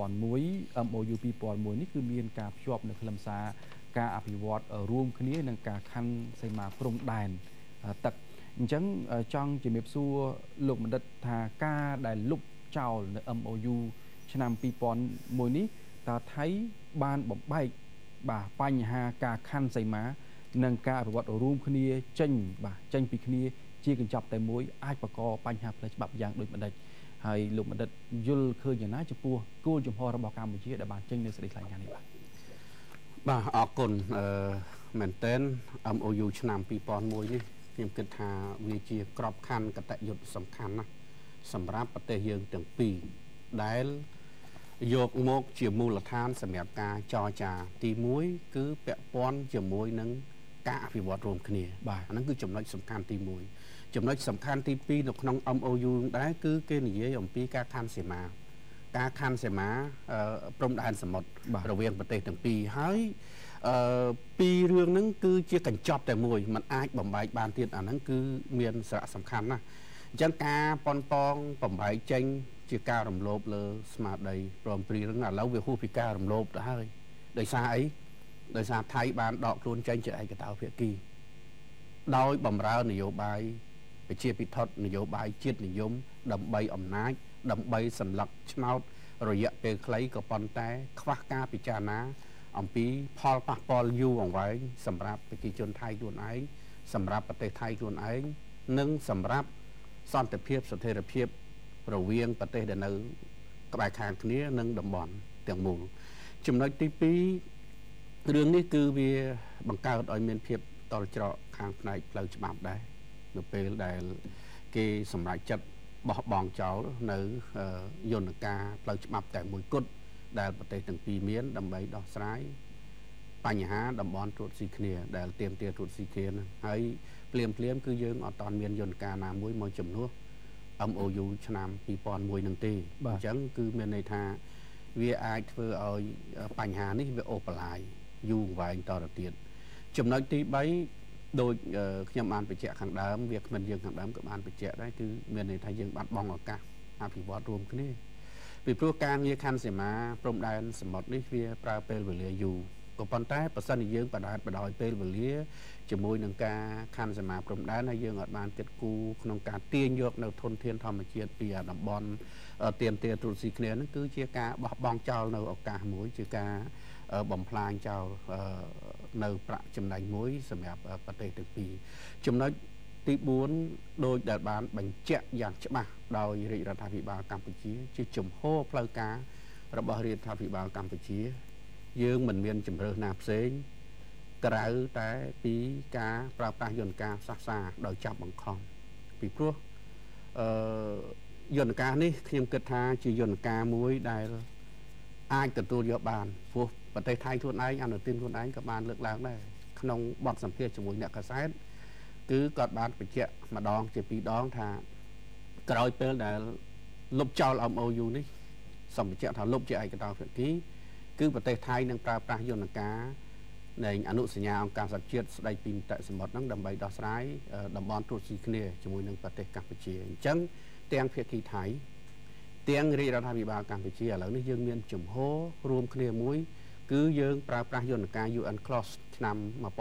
2001 MOU 2001នេះគឺមានការភ្ជាប់នៅខ្លឹមសារការអភិវឌ្ឍរួមគ្នានឹងការខណ្ឌសីមាព្រំដែនទឹកអញ្ចឹងចង់ជំរាបសួរលោកបណ្ឌិតថាការដែលលុបចោលនៅ MOU ឆ្នាំ2001នេះតើថៃបានបំបែកបាទបញ្ហាការខណ្ឌសីមានិងការអភិវឌ្ឍរួមគ្នាចេញពីគ្នាជាកញ្ចប់តែមួយអាចបង្កបញ្ហាផ្លូវច្បាប់យ៉ាងដូចបណ្ឌិតហើយលោកបណ្ឌិតយល់ឃើញយ៉ាងណាចំពោះគោលជំហររបស់កម្ពុជាដែលបានចេញនៅសេចក្តីថ្លែងការណ៍នេះបាទអរគុណមែនទែន MOU ឆ្នាំ2001នេះខ្ញុំគិតថាវាជាក្របខ័ណ្ឌកតញ្ញូសំខាន់ណាស់សម្រាប់ប្រទេសយើងទាំងពីរដែលយកមកជាមូលដ្ឋានសម្រាប់ការចរចាទី1គឺពាក់ព័ន្ធជាមួយនឹងការអភិវឌ្ឍរួមគ្នាបាទអាហ្នឹងគឺចំណុចសំខាន់ទី1ចំណុចសំខាន់ទី2នៅក្នុង MOU ដែរគឺគេនិយាយអំពីការខណ្ឌសីមាព្រំដែនសមុទ្ររវាងប្រទេសទាំងពីរហើយពីររឿងហ្នឹងគឺជាកញ្ចប់តែមួយมันអាចបំបែកបានទៀតអាហ្នឹងគឺមានសារៈសំខាន់ណាស់អញ្ចឹងការប៉ុនប៉ងបំបែកចេញជាការរំលោភលើស្មារតីព្រមព្រៀងហ្នឹងឥឡូវវាហួសពីការរំលោភទៅហើយដោយសារអីដោយសារថៃបានដកខ្លួនចេញជាឯកតោភាគីដោយបំរើនយោបាយប្រជាពិធនយោបាយជាតិនិយមដើម្បីអំណាចដើម្បីសន្លឹកឆ្នោតរយៈពេលខ្លីក៏ប៉ុន្តែខ្វះការពិចារណាអំពីផលប៉ះពាល់យូរអង្វែងសម្រាប់ប្រជាជនថៃខ្លួនឯងសម្រាប់ប្រទេសថៃខ្លួនឯងនិងសម្រាប់សន្តិភាពស្ថិរភាពរវាងប្រទេសដែលនៅក្បែរខាងគ្នានិងតំបន់ទាំងមូលចំណុចទី2រឿងនេះគឺវាបង្កើតឲ្យមានភាពតល់ច្រកខាងផ្នែកផ្លូវច្បាប់ដែរនៅពេលដែលគេសម្រេចចិត្តបោះបង់ចោលនៅយន្តការផ្លូវច្បាប់តែមួយគត់ដែលប្រទេសទាំងពីរមានដើម្បីដោះស្រាយបញ្ហាតំបន់ត្រួតស៊ីគ្នាដែលទាមទារត្រួតស៊ីគ្នាហ្នឹងហើយភ្លាមគឺយើងអត់តាន់មានយន្តការណាមួយមកជំនួស MOU ឆ្នាំ2001នឹងទេអញ្ចឹងគឺមានន័យថាវាអាចធ្វើឲ្យបញ្ហានេះវាអូសបន្លាយយូរអង្វែងតទៅទៀតចំណុចទី3ដោយខ្ញុំបានបញ្ជាក់ខាងដើមវាគ្មិនយើងខាងដើមក៏បានបញ្ជាក់ដែរគឺមានន័យថាយើងបាត់បង់ឱកាសអភិវឌ្ឍរួមគ្នាពីព្រោះការងារខណ្ឌសីមាព្រំដែនសមុទ្រនេះវាប្រើពេលវេលាយូរក៏ប៉ុន្តែបើសិនជាយើងបដាបដោយពេលវេលាជាមួយនឹងការខណ្ឌសីមាព្រំដែនហើយយើងអត់បានគិតគូរក្នុងការទាញយកនៅធនធានធម្មជាតិពីតំបន់ទាមទារត្រួតស៊ីគ្នាហ្នឹងគឺជាការបោះបង់ចោលនៅឱកាសមួយជាការបំផ្លាញចោលនៅប្រាក់ចំណេញមួយសម្រាប់ប្រទេសទាំងពីរចំណុចទី4ដោយដែលបានបញ្ជាក់យ៉ាងច្បាស់ដោយរាជរដ្ឋាភិបាលកម្ពុជាជាជំហរផ្លូវការរបស់រាជរដ្ឋាភិបាលកម្ពុជាយើងមិនមានជំរើសណាផ្សេងក្រៅតែពីការប្រើប្រាស់យន្តការសាសនាដោយចាប់បង្ខំពីព្រោះយន្តការនេះខ្ញុំគិតថាជាយន្តការមួយដែលអាចទទួលយកបានព្រោះប្រទេសថៃខ្លួនឯងអនុទានខ្លួនឯងក៏បានលើកឡើងដែរក្នុងបទសម្ភាសន៍ជាមួយអ្នកកាសែតគឺគាត់បានបញ្ជាក់ម្ដងជាពីរដងថាក្រោយពេលដែលលុបចោល MOU នេះសូមបញ្ជាក់ថាលុបជាឯកតោភាគីគឺប្រទេសថៃនឹងប្រើប្រាស់យន្តការនៃអនុសញ្ញាអង្គការសហប្រជាជាតិស្តីពីនីតិសមុទ្រហ្នឹងដើម្បីដោះស្រាយតំបន់ត្រួតស៊ីគ្នាជាមួយនឹងប្រទេសកម្ពុជាអញ្ចឹងទាំងភាគីថៃទាំងរាជរដ្ឋាភិបាលកម្ពុជាឥឡូវនេះយើងមានជំហររួមគ្នាមួយគឺយើងប្រើប្រាស់យន្តការ UN Clause ឆ្នាំ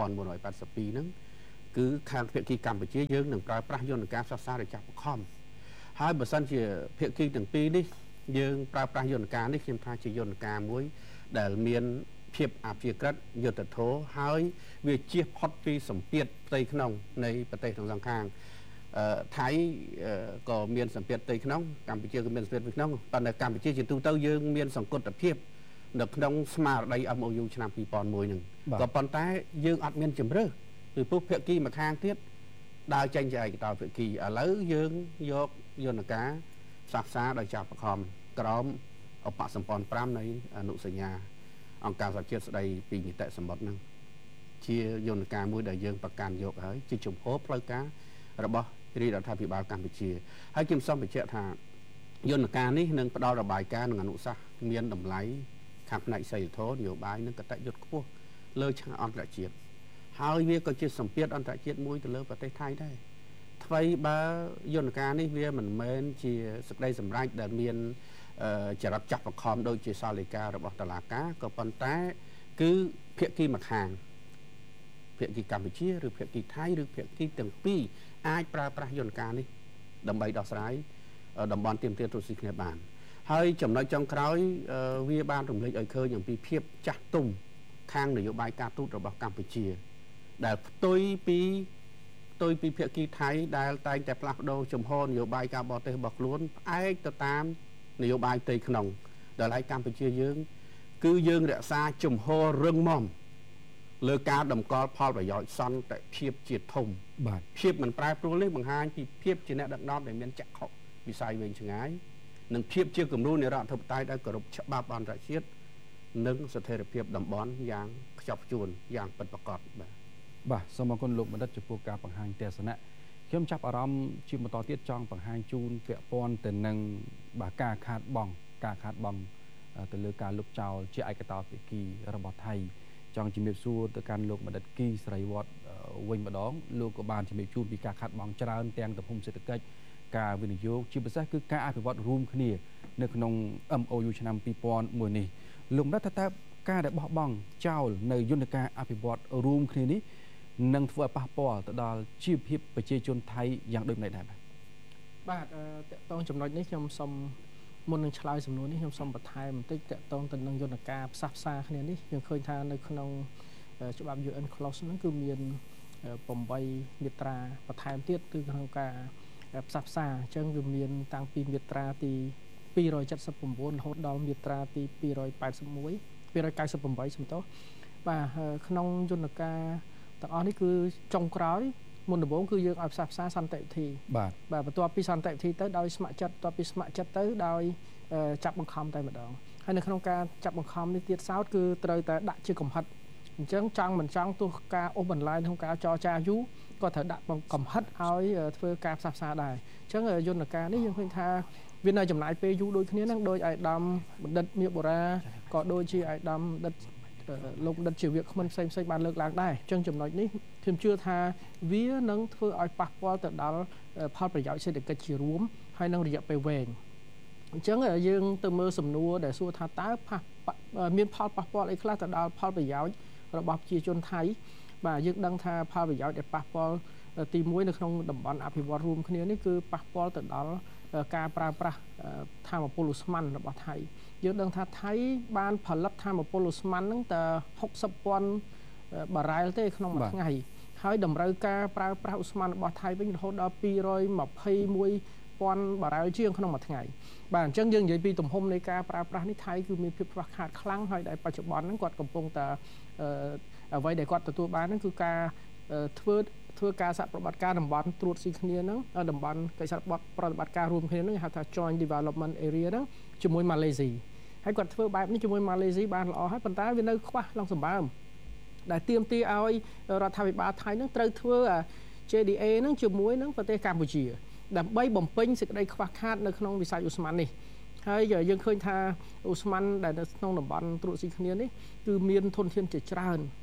1982ហ្នឹងគឺខាងភាគីកម្ពុជាយើងនឹងប្រើប្រាស់យន្តការផ្សះផ្សាដោយចាស់បខំហើយបើសិនជាភាគីទាំងពីរនេះយើងប្រើប្រាស់យន្តការនេះខ្ញុំថាជាយន្តការមួយដែលមានភាពអព្យាក្រឹតយុត្តិធម៌ហើយវាជៀសផុតពីសម្ពាធផ្ទៃក្នុងនៃប្រទេសទាំងសងខាងថៃក៏មានសម្ពាធផ្ទៃក្នុងកម្ពុជាក៏មានសម្ពាធផ្ទៃក្នុងប៉ុន្តែកម្ពុជាជាទូទៅយើងមានសង្កត់ភាពនៅក្នុងស្មារតី MOU ឆ្នាំ2001ហ្នឹងក៏ប៉ុន្តែយើងអត់មានជំរឿពីព្រោះភាគីម្ខាងទៀតដើរចេញជាឯកតោភាគីឥឡូវយើងយកយន្តការផ្សះផ្សាដោយចាប់បខំក្រមឧបសម្ព័ន្ធ5នៃអនុសញ្ញាអង្គការសហជាតិស្តីពីនីតិសមុទ្រហ្នឹងជាយន្តការមួយដែលយើងប្រកាន់យកហើយជាជំហរផ្លូវការរបស់រាជរដ្ឋាភិបាលកម្ពុជាហើយខ្ញុំសូមបញ្ជាក់ថាយន្តការនេះនឹងផ្ដល់របាយការណ៍និងអនុសាសន៍មានតម្លៃខាងផ្នែកសីលធម៌នយោបាយនិងកតញ្ញូខ្ពស់លើឆាកអន្តរជាតិហើយវាក៏ជាសម្ពាធអន្តរជាតិមួយទៅលើប្រទេសថៃដែរថ្មីបើយន្តការនេះវាមិនមែនជាសេចក្តីសម្រេចដែលមានចរិតចាប់បង្ខំដូចជាសាលលេខារបស់តុលាការក៏ប៉ុន្តែគឺភាគីម្ខាងភាគីកម្ពុជាឬភាគីថៃឬភាគីទាំងពីរអាចប្រើប្រាស់យន្តការនេះដើម្បីដោះស្រាយតំបន់ទាមទារត្រួតស៊ីគ្នាបានហើយចំណុចចុងក្រោយវាបានរំលេចឲ្យឃើញអំពីភាពចាស់ទុំខាងនយោបាយការទូតរបស់កម្ពុជាដែលផ្ទុយពីភាគីថៃដែលតែងតែផ្លាស់ប្ដូរជំហរនយោបាយការបរទេសរបស់ខ្លួនផ្អែកទៅតាមនយោបាយផ្ទៃក្នុងដែលឲ្យកម្ពុជាយើងគឺយើងរក្សាជំហររឹងមាំលើការតម្កល់ផលប្រយោជន៍សន្តិភាពជាធំបាទភាពមិនប្រែប្រួលនេះបង្ហាញពីភាពជាអ្នកដឹកនាំដែលមានចក្ខុវិស័យវែងឆ្ងាយនិងភាពជាគំរូនៃរដ្ឋធិបតេយ្យដែលគោរពច្បាប់អន្តរជាតិនិងស្ថិរភាពតំបន់យ៉ាងខ្ជាប់ខ្ជួនយ៉ាងពិតប្រាកដបាទសូមអរគុណលោកបណ្ឌិតចំពោះការបង្ហាញទស្សនៈខ្ញុំចាប់អារម្មណ៍ជាបន្តទៀតចង់បង្ហាញជូនពាក់ព័ន្ធទៅនឹងការខាតបង់ទៅលើការលុបចោលជាឯកតោភាគីរបស់ថៃចង់ជំរាបសួរទៅកាន់លោកបណ្ឌិតគីស្រីវត្តវិញម្ដងលោកក៏បានជំរាបជូនពីការខាតបង់ច្រើនទាំងទំហំសេដ្ឋកិច្ចការវិនិយោគជាពិសេសគឺការអភិវឌ្ឍរួមគ្នានៅក្នុង MOU ឆ្នាំ2001នេះលោកបណ្ឌិតថាតើការដែលបោះបង់ចោលនៅយន្តការអភិវឌ្ឍរួមគ្នានេះនឹងធ្វើឲ្យប៉ះពាល់ទៅដល់ជីវភាពប្រជាជនថៃយ៉ាងដូចម្តេចដែរបាទតកតងចំណុចនេះខ្ញុំសូមមុននឹងឆ្លើយសំណួរនេះខ្ញុំសូមបន្ថែមបន្តិចតកតងទៅនឹងយន្តការផ្សះផ្សាគ្នានេះយើងឃើញថានៅក្នុងច្បាប់ UN Clause ហ្នឹងគឺមាន8មាត្រាបន្ថែមទៀតគឺក្នុងការផ្សះផ្សាអញ្ចឹងវាមានតាំងពីមាត្រាទី279រហូតដល់មាត្រាទី298សំទោសបាទក្នុងយន្តការទាំងអស់នេះគឺចុងក្រោយមុនដំបូងគឺយើងឲ្យផ្សះផ្សាសន្តិវិធីបាទបន្ទាប់ពីសន្តិវិធីទៅដោយស្ម័គ្រចិត្តបន្ទាប់ពីស្ម័គ្រចិត្តទៅដោយចាប់បង្ខំតែម្ដងហើយនៅក្នុងការចាប់បង្ខំនេះទៀតសោតគឺត្រូវតែដាក់ជាកំហិតអញ្ចឹងចង់មិនចង់ទោះការអូសបន្លាយក្នុងការចរចាយូរក៏ត្រូវដាក់កំហិតឲ្យធ្វើការផ្សះផ្សាដែរអញ្ចឹងយន្តការនេះយើងឃើញថាវានៅចំណាយពេលយូរដូចគ្នាហ្នឹងដោយអាយដាមបណ្ឌិតមាសបូរ៉ាក៏ដូចជាអាយដាមបណ្ឌិតលោកបណ្ឌិតជាវាគ្មិនផ្សេងបានលើកឡើងដែរអញ្ចឹងចំណុចនេះខ្ញុំជឿថាវានឹងធ្វើឲ្យប៉ះពាល់ទៅដល់ផលប្រយោជន៍សេដ្ឋកិច្ចជារួមហើយនឹងរយៈពេលវែងអញ្ចឹងយើងទៅមើលសំណួរដែលសួរថាតើមានផលប៉ះពាល់អីខ្លះទៅដល់ផលប្រយោជន៍របស់ប្រជាជនថៃបាទយើងដឹងថាផលប្រយោជន៍ដែលប៉ះពាល់ទី1នៅក្នុងតំបន់អភិវឌ្ឍរួមគ្នានេះគឺប៉ះពាល់ទៅដល់ការប្រើប្រាស់ថាមពលឧស្ម័នរបស់ថៃយើងដឹងថាថៃបានផលិតថាមពលឧស្ម័នហ្នឹងតែ60,000 បារ៉ែលទេក្នុងមួយថ្ងៃហើយតម្រូវការប្រើប្រាស់ឧស្ម័នរបស់ថៃវិញរហូតដល់221,000 បារ៉ែលជាងក្នុងមួយថ្ងៃបាទអញ្ចឹងយើងនិយាយពីទំហំនៃការប្រើប្រាស់នេះថៃគឺមានភាពខ្វះខាតខ្លាំងហើយដែលបច្ចុប្បន្នហ្នឹងគាត់កំពុងតែអ្វីដែលគាត់ទទួលបានហ្នឹងគឺការធ្វើការសហប្រតិបត្តិការតំបន់ត្រួតស៊ីគ្នាហ្នឹងតំបន់កិច្ចសហប្រតិបត្តិការរួមគ្នាហ្នឹងហៅថា Joint Development Area ហ្នឹងជាមួយម៉ាឡេស៊ីហើយគាត់ធ្វើបែបនេះជាមួយម៉ាឡេស៊ីបានល្អហើយប៉ុន្តែវានៅខ្វះឡើងសម្បើមដែលទាមទារឲ្យរដ្ឋាភិបាលថៃហ្នឹងត្រូវធ្វើ JDA ហ្នឹងជាមួយនឹងប្រទេសកម្ពុជាដើម្បីបំពេញសេចក្តីខ្វះខាតនៅក្នុងវិស័យឧស្ម័ននេះហើយយើងឃើញថាឧស្ម័នដែលនៅក្នុងតំបន់ត្រួតស៊ីគ្នានេះគឺមានធនធានជាច្រើន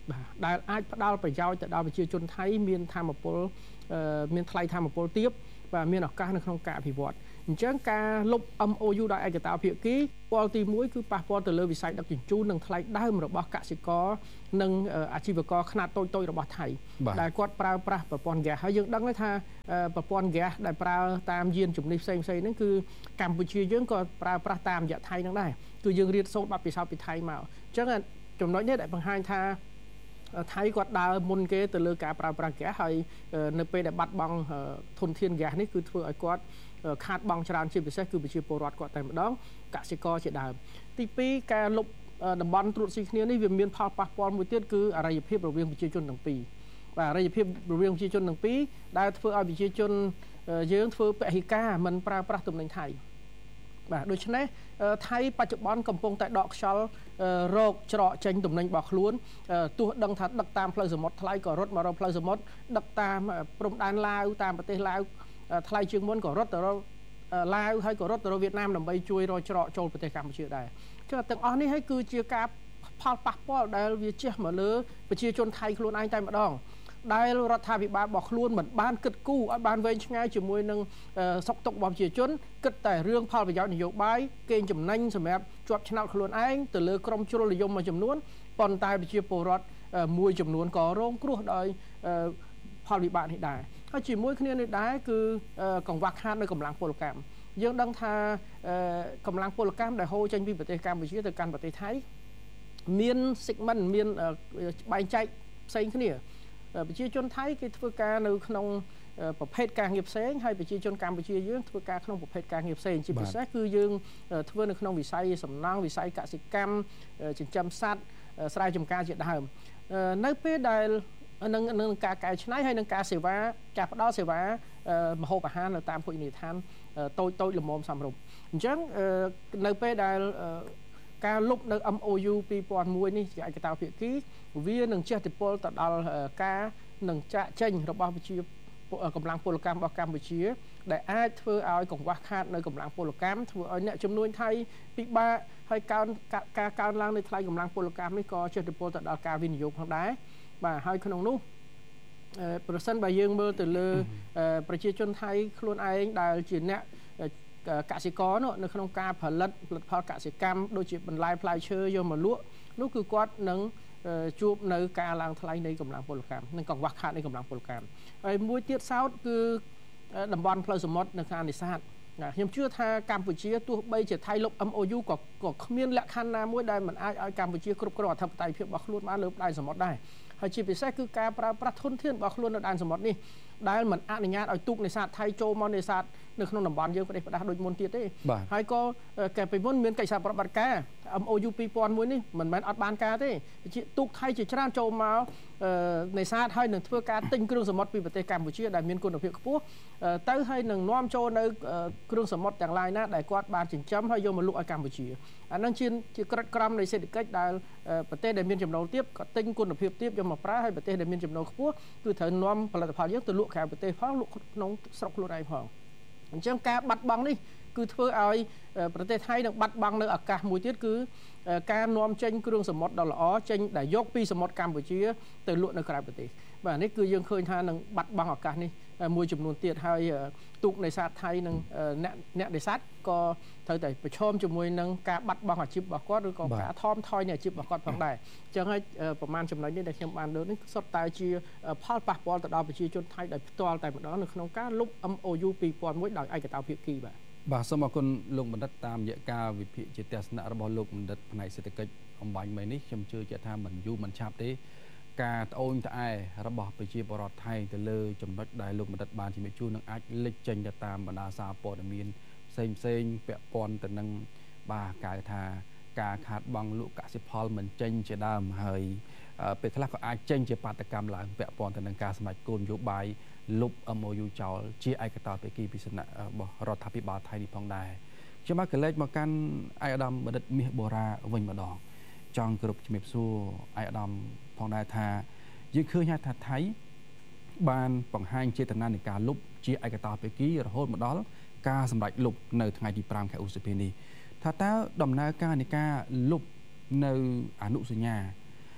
ដែលអាចផ្ដល់ប្រយោជន៍ទៅដល់ប្រជាជនថៃមានធម្មពលមានថ្លៃធម្មពលទាបបាទមានឱកាសនៅក្នុងការអភិវឌ្ឍអញ្ចឹងការលុប MOU ដោយឯកតោភាគីពលទី1គឺប៉ះពាល់ទៅលើវិស័យដឹកជញ្ជូននិងថ្លៃដើមរបស់កសិករនិងអាជីវករខ្នាតតូចៗរបស់ថៃដែលគាត់ប្រើប្រាស់ប្រព័ន្ធ gas ហើយយើងដឹងថាប្រព័ន្ធ gas ដែលប្រើតាមយានជំនិះផ្សេងៗហ្នឹងគឺកម្ពុជាយើងក៏ប្រើប្រាស់តាមរយៈថៃហ្នឹងដែរគឺយើងរៀនសូត្របទពិសោធន៍ពីថៃមកអញ្ចឹងចំណុចនេះដែលបង្ហាញថាថៃគាត់ដើរមុនគេទៅលើការប្រើប្រាស់ gas ហើយនៅពេលដែលបាត់បង់ធនធាន gas នេះគឺធ្វើឲ្យគាត់ខាតបង់ច្រើនជាពិសេសគឺប្រជាពលរដ្ឋគាត់តែម្ដងកសិករជាដើមទី2ការលុបតំបន់ត្រួតស៊ីគ្នានេះវាមានផលប៉ះពាល់មួយទៀតគឺអរិយភាពរវាងប្រជាជនទាំងពីរបាទអរិយភាពរវាងប្រជាជនទាំងពីរដែលធ្វើឲ្យប្រជាជនយើងធ្វើពហិការមិនប្រើប្រាស់ទំនិញថៃបាទដូច្នេះថៃបច្ចុប្បន្នកំពុងតែដកខ្យល់រោគច្រកចេញទំនិញរបស់ខ្លួនទោះដឹងថាដឹកតាមផ្លូវសមុទ្រថ្លៃក៏រត់មករកផ្លូវសមុទ្រដឹកតាមព្រំដែនឡាវតាមប្រទេសឡាវថ្លៃជាងមុនក៏រត់ទៅរកឡាវហើយក៏រត់ទៅរកវៀតណាមដើម្បីជួយរកច្រកចូលប្រទេសកម្ពុជាដែរចឹងទាំងអស់នេះហើយគឺជាការផលប៉ះពាល់ដែលវាជះមកលើប្រជាជនថៃខ្លួនឯងតែម្ដងដែលរដ្ឋាភិបាលរបស់ខ្លួនមិនបានគិតគូរឲ្យបានវែងឆ្ងាយជាមួយនឹងសុខទុក្ខរបស់ប្រជាជនគិតតែរឿងផលប្រយោជន៍នយោបាយកេងចំណេញសម្រាប់ជាប់ឆ្នោតខ្លួនឯងទៅលើក្រុមជ្រុលនិយមមួយចំនួនប៉ុន្តែប្រជាពលរដ្ឋមួយចំនួនក៏រងគ្រោះដោយផលវិបាកនេះដែរហើយជាមួយគ្នានេះដែរគឺកង្វះខាតនៅកម្លាំងពលកម្មយើងដឹងថាកម្លាំងពលកម្មដែលហូរចេញពីប្រទេសកម្ពុជាទៅកាន់ប្រទេសថៃមាន segment មានបែងចែកផ្សេងគ្នាប្រជាជនថៃគេធ្វើការនៅក្នុងប្រភេទការងារផ្សេងហើយប្រជាជនកម្ពុជាយើងធ្វើការក្នុងប្រភេទការងារផ្សេងជាពិសេសគឺយើងធ្វើនៅក្នុងវិស័យសំណង់វិស័យកសិកម្មចិញ្ចឹមសត្វស្រែចម្ការជាដើមនៅពេលដែលនឹងការកែច្នៃហើយនឹងការសេវាការផ្ដល់សេវាម្ហូបអាហារនៅតាមភោជនីយដ្ឋានតូចល្មមសមរម្យអញ្ចឹងនៅពេលដែលការលុបនៅ MOU 2001នេះជាឯកតោភាគីវានឹងជះឥទ្ធិពលទៅដល់ការនឹងចាក់ចេញរបស់ប្រជាកម្លាំងពលកម្មរបស់កម្ពុជាដែលអាចធ្វើឲ្យកង្វះខាតនៅកម្លាំងពលកម្មធ្វើឲ្យអ្នកចំនួនថៃពិបាកហើយការកើនឡើងនៃថ្លៃកម្លាំងពលកម្មនេះក៏ជះឥទ្ធិពលទៅដល់ការវិនិយោគផងដែរបាទហើយក្នុងនោះប្រសិនបើយើងមើលទៅលើប្រជាជនថៃខ្លួនឯងដែលជាអ្នកកសិករនៅក្នុងការផលិតផលកសិកម្មដូចជាបន្លែផ្លែឈើយកមកលក់នោះគឺគាត់នឹងជួបនៅការឡើងថ្លៃនៃកម្លាំងពលកម្មនិងកង្វះខាតនៃកម្លាំងពលកម្មហើយមួយទៀតសោតគឺតំបន់ផ្លូវសមុទ្រនៅខាងនេសាទខ្ញុំជឿថាកម្ពុជាទោះបីជាថៃលុប MOU ក៏គ្មានលក្ខខណ្ឌណាមួយដែលមិនអាចឲ្យកម្ពុជាគ្រប់គ្រងអធិបតេយ្យភាពរបស់ខ្លួនបានលើដែនសមុទ្រដែរហើយជាពិសេសគឺការប្រើប្រាស់ធនធានរបស់ខ្លួននៅដែនសមុទ្រនេះដែលមិនអនុញ្ញាតឲ្យទូកនេសាទថៃចូលមកនេសាទនៅក្នុងតំបន់យើងប្រទេសផ្ដាស់ដូចមុនទៀតទេហើយក៏កែពីមុនមានកិច្ចសហប្រតិបត្តិការ MOU 2001នេះមិនមែនអត់បានការទេជាទូកថៃជាច្រើនចូលមកនេសាទហើយនឹងធ្វើការទិញគ្រឿងសមុទ្រពីប្រទេសកម្ពុជាដែលមានគុណភាពខ្ពស់ទៅហើយនឹងនាំចូលនៅគ្រឿងសមុទ្រទាំងឡាយណាដែលគាត់បានចិញ្ចឹមហើយយកមកលក់ឲ្យកម្ពុជាអានឹងជាក្រិតក្រមនៃសេដ្ឋកិច្ចដែលប្រទេសដែលមានចំណូលទាបក៏ទិញគុណភាពទាបយកមកប្រើហើយប្រទេសដែលមានចំណូលខ្ពស់គឺត្រូវនាំផលិតផលយើងទៅលក់ក្រៅប្រទេសផងលក់ក្នុងស្រុកខ្លួនឯងផងអញ្ចឹងការបាត់បង់នេះគឺធ្វើឲ្យប្រទេសថៃនឹងបាត់បង់នៅឱកាសមួយទៀតគឺការនាំចេញគ្រឿងសមុទ្រដ៏ល្អចេញដែលយកពីសមុទ្រកម្ពុជាទៅលក់នៅក្រៅប្រទេសបាទនេះគឺយើងឃើញថានឹងបាត់បង់ឱកាសនេះមួយចំនួនទៀតហើយទូកនេសាទថៃនិងអ្នកនេសាទក៏ត្រូវតែប្រឈមជាមួយនឹងការបាត់បង់អាជីពរបស់គាត់ឬក៏ការថមថយនៃអាជីពរបស់គាត់ផងដែរអញ្ចឹងហើយប្រមាណចំណុចនេះដែលខ្ញុំបានលើកនេះសុទ្ធតែជាផលប៉ះពាល់ទៅដល់ប្រជាជនថៃដោយផ្ទាល់តែម្ដងនៅក្នុងការលុប MOU 2001ដោយឯកតោភាគីបាទសូមអរគុណលោកបណ្ឌិតតាមរយៈការវិភាគជាទស្សនៈរបស់លោកបណ្ឌិតផ្នែកសេដ្ឋកិច្ចអំបញ្ញមិញនេះខ្ញុំជឿជាក់ថាមិនយូរមិនឆាប់ទេការត្អូញត្អែរបស់ប្រជាពលរដ្ឋថៃទៅលើចំណុចដែលលោកបណ្ឌិតបានជំរាបជូននឹងអាចលេចចេញទៅតាមបណ្ដាសារព័ត៌មានផ្សេងពាក់ព័ន្ធទៅនឹងបាទកៅថាការខាតបង់លក់កសិផលមិនចេញជាដើមហើយពេលខ្លះក៏អាចចេញជាបាតកម្មឡើងពាក់ព័ន្ធទៅនឹងការសម្រេចគោលនយោបាយលុប MOU ចោលជាឯកតោភាគីពីសំណាក់របស់រដ្ឋាភិបាលថៃនេះផងដែរខ្ញុំមកកលេចមកកាន់ឯកឧត្តមបណ្ឌិតមាសបូរ៉ាវិញម្ដងចង់គ្រប់ជំរាបសួរឯកឧត្តមផងដែរថាយើងឃើញថាថៃបានបង្ហាញចេតនានៃការលុបជាឯកតោភាគីរហូតមកដល់ការសម្រេចលុបនៅថ្ងៃទី5ខែឧសភានេះថាតើដំណើរការនៃការលុបនៅអនុសញ្ញា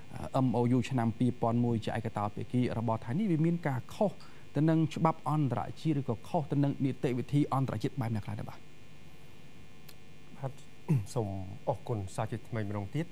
MOU ឆ្នាំ2001ជាឯកតោភាគីរបស់ថៃនេះវាមានការខុសទៅនឹងច្បាប់អន្តរជាតិឬក៏ខុសទៅនឹងនីតិវិធីអន្តរជាតិបែបណាខ្លះដែរបាទសូមអរគុណសាជាថ្មីម្ដងទៀត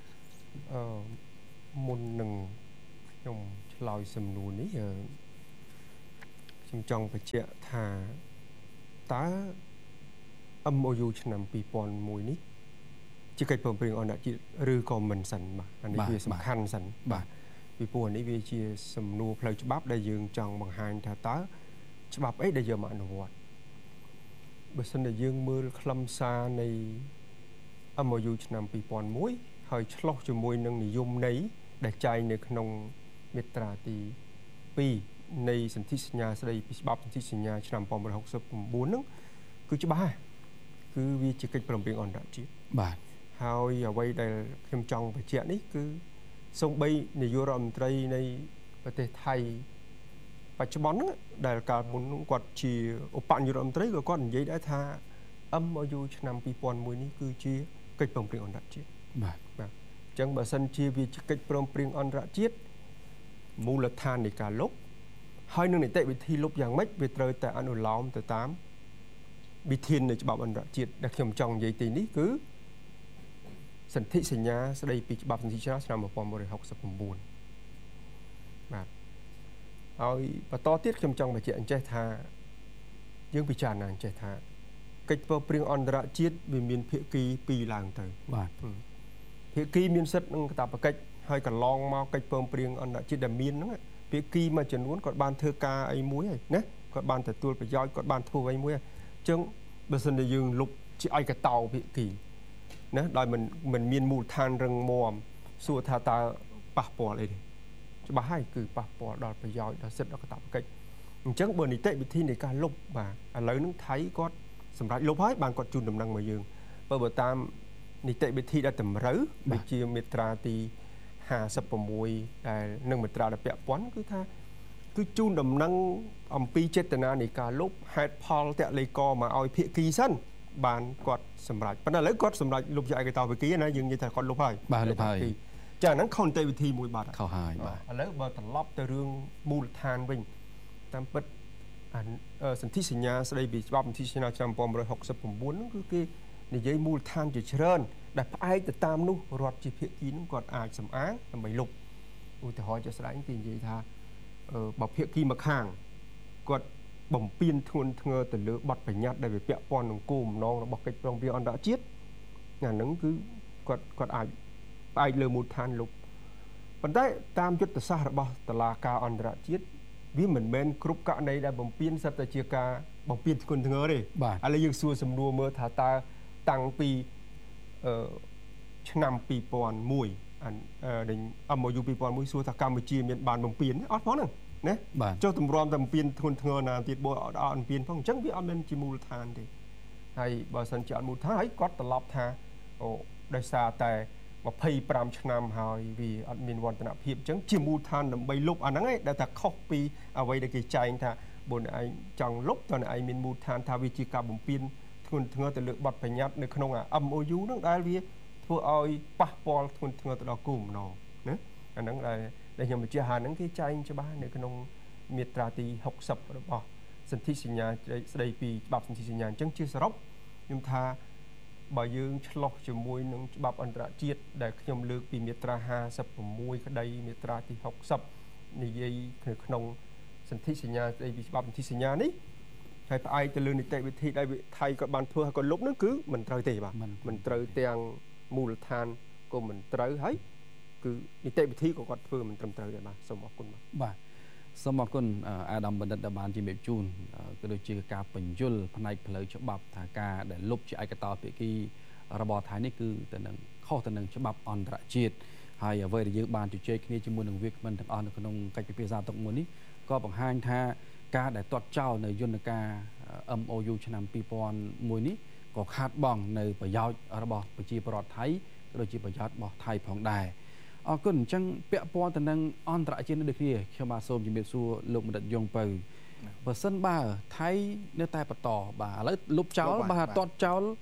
មុននឹងខ្ញុំឆ្លើយសំណួរនេះខ្ញុំចង់បញ្ជាក់ថាតើ MOU ឆ្នាំ2001នេះជាកិច្ចព្រមព្រៀងអន្តរជាតិឬក៏មិនសិនបាទអានេះវាសំខាន់សិនបាទពីព្រោះនេះវាជាសំណួរផ្លូវច្បាប់ដែលយើងចង់បង្ហាញថាតើច្បាប់អីដែលយកមកអនុវត្តបើសិនជាយើងមើលខ្លឹមសារនៃ MOU ឆ្នាំ2001ហើយឆ្លោះជាមួយនឹងនិយមន័យដែលចែងនៅក្នុងមាត្រាទី2នៃសន្ធិសញ្ញាស្តីពីច្បាប់សន្ធិសញ្ញាឆ្នាំ1969ហ្នឹងគឺច្បាស់គឺវាជាកិច្ចព្រមព្រៀងអន្តរជាតិបាទហើយអ្វីដែលខ្ញុំចង់បញ្ជាក់នេះគឺសូម្បីនាយករដ្ឋមន្ត្រីនៃប្រទេសថៃបច្ចុប្បន្នហ្នឹងដែលកាលមុនគាត់ជាឧបនាយករដ្ឋមន្ត្រីក៏គាត់និយាយដែរថា MOU ឆ្នាំ2001នេះគឺជាកិច្ចព្រមព្រៀងអន្តរជាតិបាទអញ្ចឹងបើសិនជាវាជាកិច្ចព្រមព្រៀងអន្តរជាតិមូលដ្ឋាននៃការលុបហើយនឹងនីតិវិធីលុបយ៉ាងម៉េចវាត្រូវតែអនុលោមទៅតាមវិធាននៃច្បាប់អន្តរជាតិដែលខ្ញុំចង់និយាយទីនេះគឺសន្ធិសញ្ញាស្តីពីច្បាប់សន្ធិសញ្ញាឆ្នាំ1969បាទហើយបន្តទៀតខ្ញុំចង់បញ្ជាក់អញ្ចេះថាយើងពិចារណាអញ្ចេះថាកិច្ចព្រមព្រៀងអន្តរជាតិវាមានភាគី2ឡើងទៅបាទភាគីមានសិទ្ធិនឹងកាតព្វកិច្ចហើយកន្លងមកកិច្ចព្រមព្រៀងអន្តរជាតិដែលមានហ្នឹងភាគីមួយចំនួនគាត់បានធ្វើការអីមួយហើយណាគាត់បានទទួលប្រយោជន៍គាត់បានធ្វើអីមួយហើយអញ្ចឹងបើសិនជាយើងលុបជាឯកតោភាគីណាដោយមិនមានមូលដ្ឋានរឹងមាំសួរថាតើប៉ះពាល់អីទេច្បាស់ហើយគឺប៉ះពាល់ដល់ប្រយោជន៍ដល់សិទ្ធិដល់កាតព្វកិច្ចអញ្ចឹងបើនីតិវិធីនៃការលុបបាទឥឡូវហ្នឹងថៃគាត់សម្រាប់លុបហើយបានគាត់ជូនដំណឹងមកយើងបើតាមនីតិវិធីដែលតម្រូវដូចជាមាត្រាទី56ដែលនឹងមាត្រាដែលពាក់ព័ន្ធគឺថាគឺជូនដំណឹងអំពីចេតនានៃការលុបហេតុផលតលេខមកឲ្យភាគីសិនបានគាត់សម្រេចប៉ុន្តែឥឡូវគាត់សម្រេចលុបជាឯកតោភាគីណាយើងនិយាយថាគាត់លុបហើយបាទលុបហើយចាហ្នឹងខុសនីតិវិធីមួយបាត់ខុសហើយបាទឥឡូវបើត្រឡប់ទៅរឿងមូលដ្ឋានវិញតាមពិតសន្ធិសញ្ញាស្តីពីច្បាប់សន្ធិសញ្ញាឆ្នាំ1969ហ្នឹងគឺគេនិយាយមូលដ្ឋានជាច្រើនដែលផ្អែកទៅតាមនោះរដ្ឋជាភាគីហ្នឹងគាត់អាចសម្អាងដើម្បីលុបឧទាហរណ៍ជាក់ស្ដែងគេនិយាយថាបើភាគីម្ខាងគាត់បំពេញធ្ងន់ធ្ងរទៅលើបទបញ្ញត្តិដែលវាពាក់ព័ន្ធនឹងគោលបំណងរបស់កិច្ចព្រមព្រៀងអន្តរជាតិអាហ្នឹងគឺគាត់អាចផ្អែកលើមូលដ្ឋានលុបប៉ុន្តែតាមយុទ្ធសាស្ត្ររបស់តុលាការអន្តរជាតិវាមិនមែនគ្រប់ករណីដែលបំពេញសិតតែជាការបំពេញធ្ងន់ធ្ងរទេឥឡូវយើងសួរសំណួរមើលថាតើតាំងពីឆ្នាំ2001ដែល MOU 2001សួរថាកម្ពុជាមានបានបំពេញអត់ផងហ្នឹងណាចុះទម្រាំតែបំពេញធ្ងន់ធ្ងរណាទៀតបើអត់បំពេញផងអញ្ចឹងវាអត់មានជាមូលដ្ឋានទេហើយបើសិនជាអត់មូលដ្ឋានហើយគាត់ត្រឡប់ថាដោយសារតែ25ឆ្នាំហើយវាអត់មានវឌ្ឍនភាពអញ្ចឹងជាមូលដ្ឋានដើម្បីលុបអាហ្នឹងឯងដែលថាខុសពីអ្វីដែលគេចែងថាបើអ្នកឯងចង់លុបតើអ្នកឯងមានមូលដ្ឋានថាវាជាការបំពេញធ្ងន់ធ្ងរទៅលើបទបញ្ញត្តិនៅក្នុង MOU ហ្នឹងដែលវាធ្វើឲ្យប៉ះពាល់ធ្ងន់ធ្ងរទៅដល់គោលបំណងណាអាហ្នឹងដែលខ្ញុំបញ្ជាក់ថាហ្នឹងគេចែងច្បាស់នៅក្នុងមាត្រាទី60របស់សន្ធិសញ្ញាស្តីពីច្បាប់សន្ធិសញ្ញាអញ្ចឹងជាសរុបខ្ញុំថាបើយើងឆ្លោះជាមួយនឹងច្បាប់អន្តរជាតិដែលខ្ញុំលើកពីមាត្រា56ក្តីមាត្រាទី60និយាយនៅក្នុងសន្ធិសញ្ញាស្តីពីច្បាប់សន្ធិសញ្ញានេះហើយផ្អែកទៅលើនីតិវិធីដែលថៃក៏បានធ្វើឲ្យគាត់លុបហ្នឹងគឺមិនត្រូវទេបាទមិនត្រូវទាំងមូលដ្ឋានក៏មិនត្រូវហើយគឺនីតិវិធីក៏គាត់ធ្វើមិនត្រឹមត្រូវដែរបាទសូមអរគុណបាទសូមអរគុណអាដាមបណ្ឌិតដែលបានជំរាបជូនក៏ដូចជាការបញ្យលផ្នែកផ្លូវច្បាប់ថាការដែលលុបជាឯកតោភាគីរបស់ថៃនេះគឺទៅនឹងខុសទៅនឹងច្បាប់អន្តរជាតិហើយអ្វីដែលយើងបានជជែកគ្នាជាមួយនឹងវាគ្មិនទាំងអស់នៅក្នុងកិច្ចពិភាក្សាទុកមួយនេះក៏បង្ហាញថាការដែលទាត់ចោលនៅយន្តការ MOU ឆ្នាំ2001នេះក៏ខាតបង់នៅប្រយោជន៍របស់ប្រជាពលរដ្ឋថៃក៏ដូចជាប្រយោជន៍របស់ថៃផងដែរអរគុណអញ្ចឹងពាក់ព័ន្ធទៅនឹងអន្តរជាតិដូចគ្នាខ្ញុំបាទសូមជំរាបសួរលោកបណ្ឌិតយងពៅបើសិនបើថៃនៅតែបន្តបាទឥឡូវលុបចោលបាទទាត់ចោល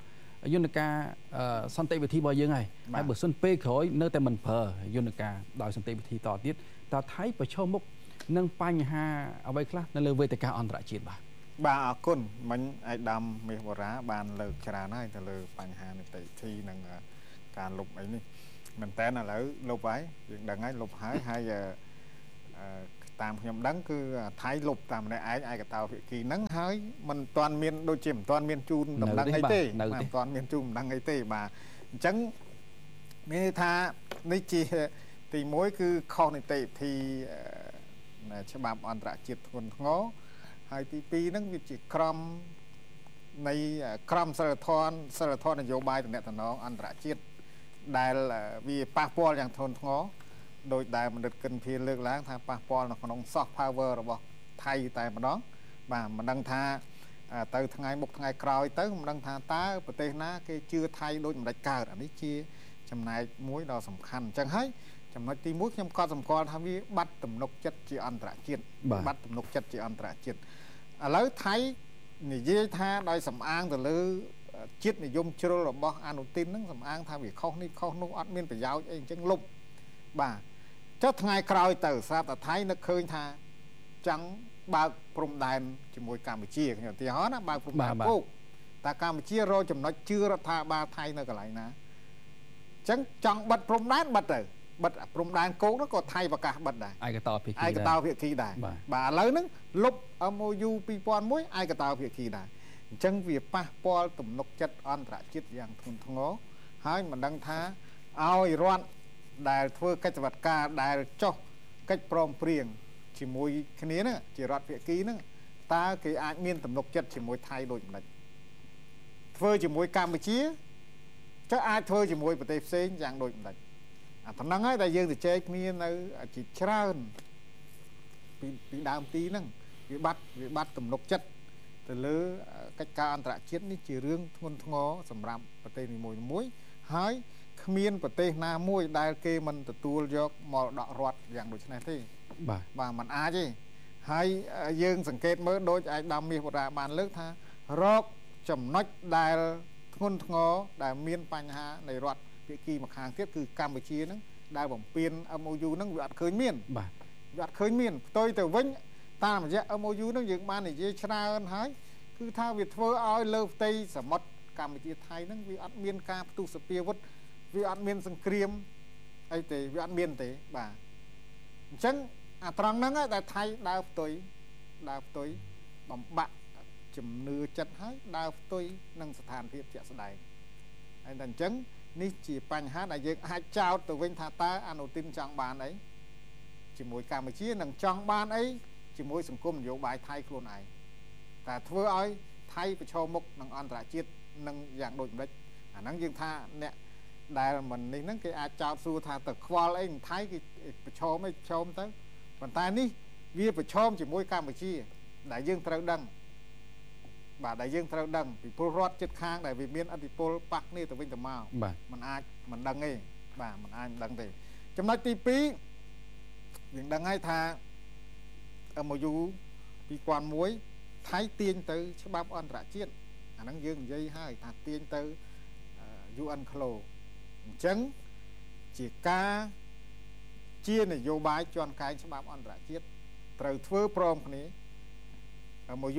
យន្តការសន្តិវិធីរបស់យើងហើយបើសិនពេលក្រោយនៅតែមិនប្រើយន្តការដោយសន្តិវិធីតទៀតតើថៃប្រឈមមុខនឹងបញ្ហាអ្វីខ្លះនៅលើវេទិកាអន្តរជាតិបាទអរគុណមិញឯកឧត្តមមាសវរាបានលើកច្រើនហើយទៅលើបញ្ហានីតិវិធីនិងការលុបអីនេះមែនតើឥឡូវលុបហើយយើងដឹងហើយលុបហើយតាមខ្ញុំដឹងគឺថៃលុបតាមម្នាក់ឯងឯកតោភាគីហ្នឹងហើយมันមិនទាន់មានដូចជាមិនទាន់មានជូនដំណឹងអីទេមិនទាន់មានជូនដំណឹងអីទេបាទអញ្ចឹងមានថានេះជាទី1គឺខុសនីតិវិធីច្បាប់អន្តរជាតិធ្ងន់ធ្ងរហើយទី2ហ្នឹងវាជាក្រមនៃក្រមសិលធម៌នយោបាយទំនាក់ទំនងអន្តរជាតិដែលវាប៉ះពាល់យ៉ាងធ្ងន់ធ្ងរដោយដែលមនិតកិនភៀលើកឡើងថាប៉ះពាល់នៅក្នុង soft power របស់ថៃតែម្ដងបាទមិនដឹងថាទៅថ្ងៃមុខថ្ងៃក្រោយទៅមិនដឹងថាតើប្រទេសណាគេជឿថៃដូចមិនដាច់កើតអានេះជាចំណែកមួយដ៏សំខាន់អញ្ចឹងហើយចំណុចទី1ខ្ញុំក៏សម្គាល់ថាវាបាត់ទំនុកចិត្តជាអន្តរជាតិបាត់ទំនុកចិត្តជាអន្តរជាតិឥឡូវថៃនិយាយថាដោយសំអាងទៅលើជាតិនិយមជ្រុលរបស់អនុទីនហ្នឹងសំអាងថាវាខុសនេះខុសនោះអត់មានប្រយោជន៍អីអញ្ចឹងលុបបាទចុះថ្ងៃក្រោយទៅស្រាប់តែថៃនឹកឃើញថាចង់បើកព្រំដែនជាមួយកម្ពុជាខ្ញុំឧទាហរណ៍ណាបើកព្រំដែនគោកតែកម្ពុជារកចំណុចជឿរដ្ឋាភិបាលថៃនៅកន្លែងណាអញ្ចឹងចង់បិទព្រំដែនបិទទៅបិទព្រំដែនគោកនោះក៏ថៃប្រកាសបិទដែរឯកតោភាគីដែរបាទឥឡូវហ្នឹងលុប MOU 2001ឯកតោភាគីដែរអញ្ចឹងវាប៉ះពាល់ទំនុកចិត្តអន្តរជាតិយ៉ាងធ្ងន់ធ្ងរហើយមិនដឹងថាឲ្យរដ្ឋដែលធ្វើកិច្ចវត្តការដែលចុះកិច្ចព្រមព្រៀងជាមួយគ្នាហ្នឹងជារដ្ឋភាគីហ្នឹងតើគេអាចមានទំនុកចិត្តជាមួយថៃដូចម្ដេចធ្វើជាមួយកម្ពុជាចុះអាចធ្វើជាមួយប្រទេសផ្សេងយ៉ាងដូចម្ដេចអាប៉ុណ្ណឹងហើយដែលយើងទៅជែកគ្នានៅជាច្រើនពីដើមទីហ្នឹងវាបាត់ទំនុកចិត្តទៅលើកិច្ចការអន្តរជាតិនេះជារឿងធ្ងន់ធ្ងរសម្រាប់ប្រទេសនីមួយៗហើយគ្មានប្រទេសណាមួយដែលគេមិនទទួលយកមរតករដ្ឋយ៉ាងដូចនេះទេបាទมันអាចទេហើយយើងសង្កេតមើលដូចឯកឧត្តមមាសវរាបានលើកថារកចំណុចដែលធ្ងន់ធ្ងរដែលមានបញ្ហានៃរដ្ឋភាគីម្ខាងទៀតគឺកម្ពុជាហ្នឹងដែលបំពេញ MOU ហ្នឹងវាអត់ឃើញមានបាទវាអត់ឃើញមានផ្ទុយទៅវិញតាមរយៈ MOU ហ្នឹងយើងបាននិយាយច្រើនហើយគឺថាវាធ្វើឲ្យលើផ្ទៃសមុទ្រកម្ពុជាថៃហ្នឹងវាអត់មានការផ្ទុះសពាវុធវាអត់មានសង្គ្រាមអីទេវាអត់មានទេបាទអញ្ចឹងអាត្រង់ហ្នឹងដែលថៃដើរផ្ទុយបំបាក់ជំនឿចិត្តហើយដើរផ្ទុយនឹងស្ថានភាពជាក់ស្ដែងហើយតែអញ្ចឹងនេះជាបញ្ហាដែលយើងអាចចោទទៅវិញថាតើអនុទីនចង់បានអីជាមួយកម្ពុជានិងចង់បានអីជាមួយសង្គមនយោបាយថៃខ្លួនឯងតែធ្វើឲ្យថៃប្រឈមមុខនឹងអន្តរជាតិនឹងយ៉ាងដូចម្ដេចអាហ្នឹងយើងថាអ្នកដែលមិននេះហ្នឹងគេអាចចោទសួរថាទៅខ្វល់អីថៃគេប្រឈមទៅប៉ុន្តែនេះវាប្រឈមជាមួយកម្ពុជាដែលយើងត្រូវដឹងបាទដែលយើងត្រូវដឹងពីពលរដ្ឋចិត្តខាងដែលវាមានអធិបុលប៉ះគ្នាទៅវិញទៅមកมันអាចមិនដឹងទេបាទมันអាចមិនដឹងទេចំណុចទី2យើងដឹងហើយថា MOU 2001ថៃទាញទៅច្បាប់អន្តរជាតិអាហ្នឹងយើងនិយាយហើយថាទាញទៅ UN Close អញ្ចឹងជាការជានយោបាយជាន់កែងច្បាប់អន្តរជាតិត្រូវធ្វើព្រមគ្នា MOU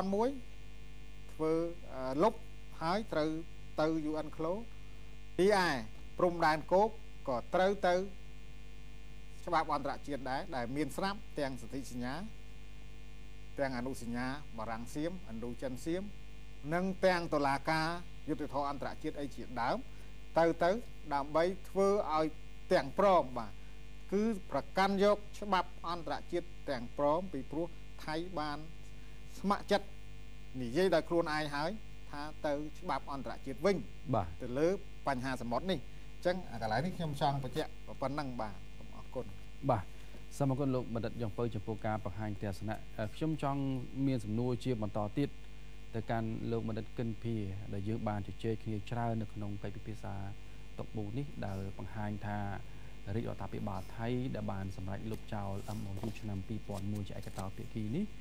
2001ធ្វើលុបហើយត្រូវទៅ UN Close ពីឯព្រំដែនគោកក៏ត្រូវទៅច្បាប់អន្តរជាតិដែរដែលមានស្រាប់ទាំងសន្ធិសញ្ញាទាំងអនុសញ្ញាបារាំងសៀមឥណ្ឌូចិនសៀមនិងទាំងតុលាការយុត្តិធម៌អន្តរជាតិអីជាដើមទៅដើម្បីធ្វើឲ្យទាំងព្រមបាទគឺប្រកាន់យកច្បាប់អន្តរជាតិទាំងព្រមពីព្រោះថៃបានស្ម័គ្រចិត្តនិយាយដោយខ្លួនឯងហើយថាទៅច្បាប់អន្តរជាតិវិញបាទទៅលើបញ្ហាសមុទ្រនេះអញ្ចឹងកន្លែងនេះខ្ញុំចង់បញ្ជាក់ប៉ុណ្ណឹងបាទអរគុណបាទសូមអរគុណលោកបណ្ឌិតយ៉ងពៅចំពោះការបង្ហាញទស្សនៈខ្ញុំចង់មានសំណួរជាបន្តទៀតទៅកាន់លោកបណ្ឌិតកិនភីដែលយើងបានជជែកគ្នាច្រើននៅក្នុងកិច្ចពិភាក្សាតុបូនេះដែលបង្ហាញថារាជរដ្ឋាភិបាលថៃដែលបានសម្រេចលុបចោល MOU ឆ្នាំ2001ជាឯកតោភាគីនេះគ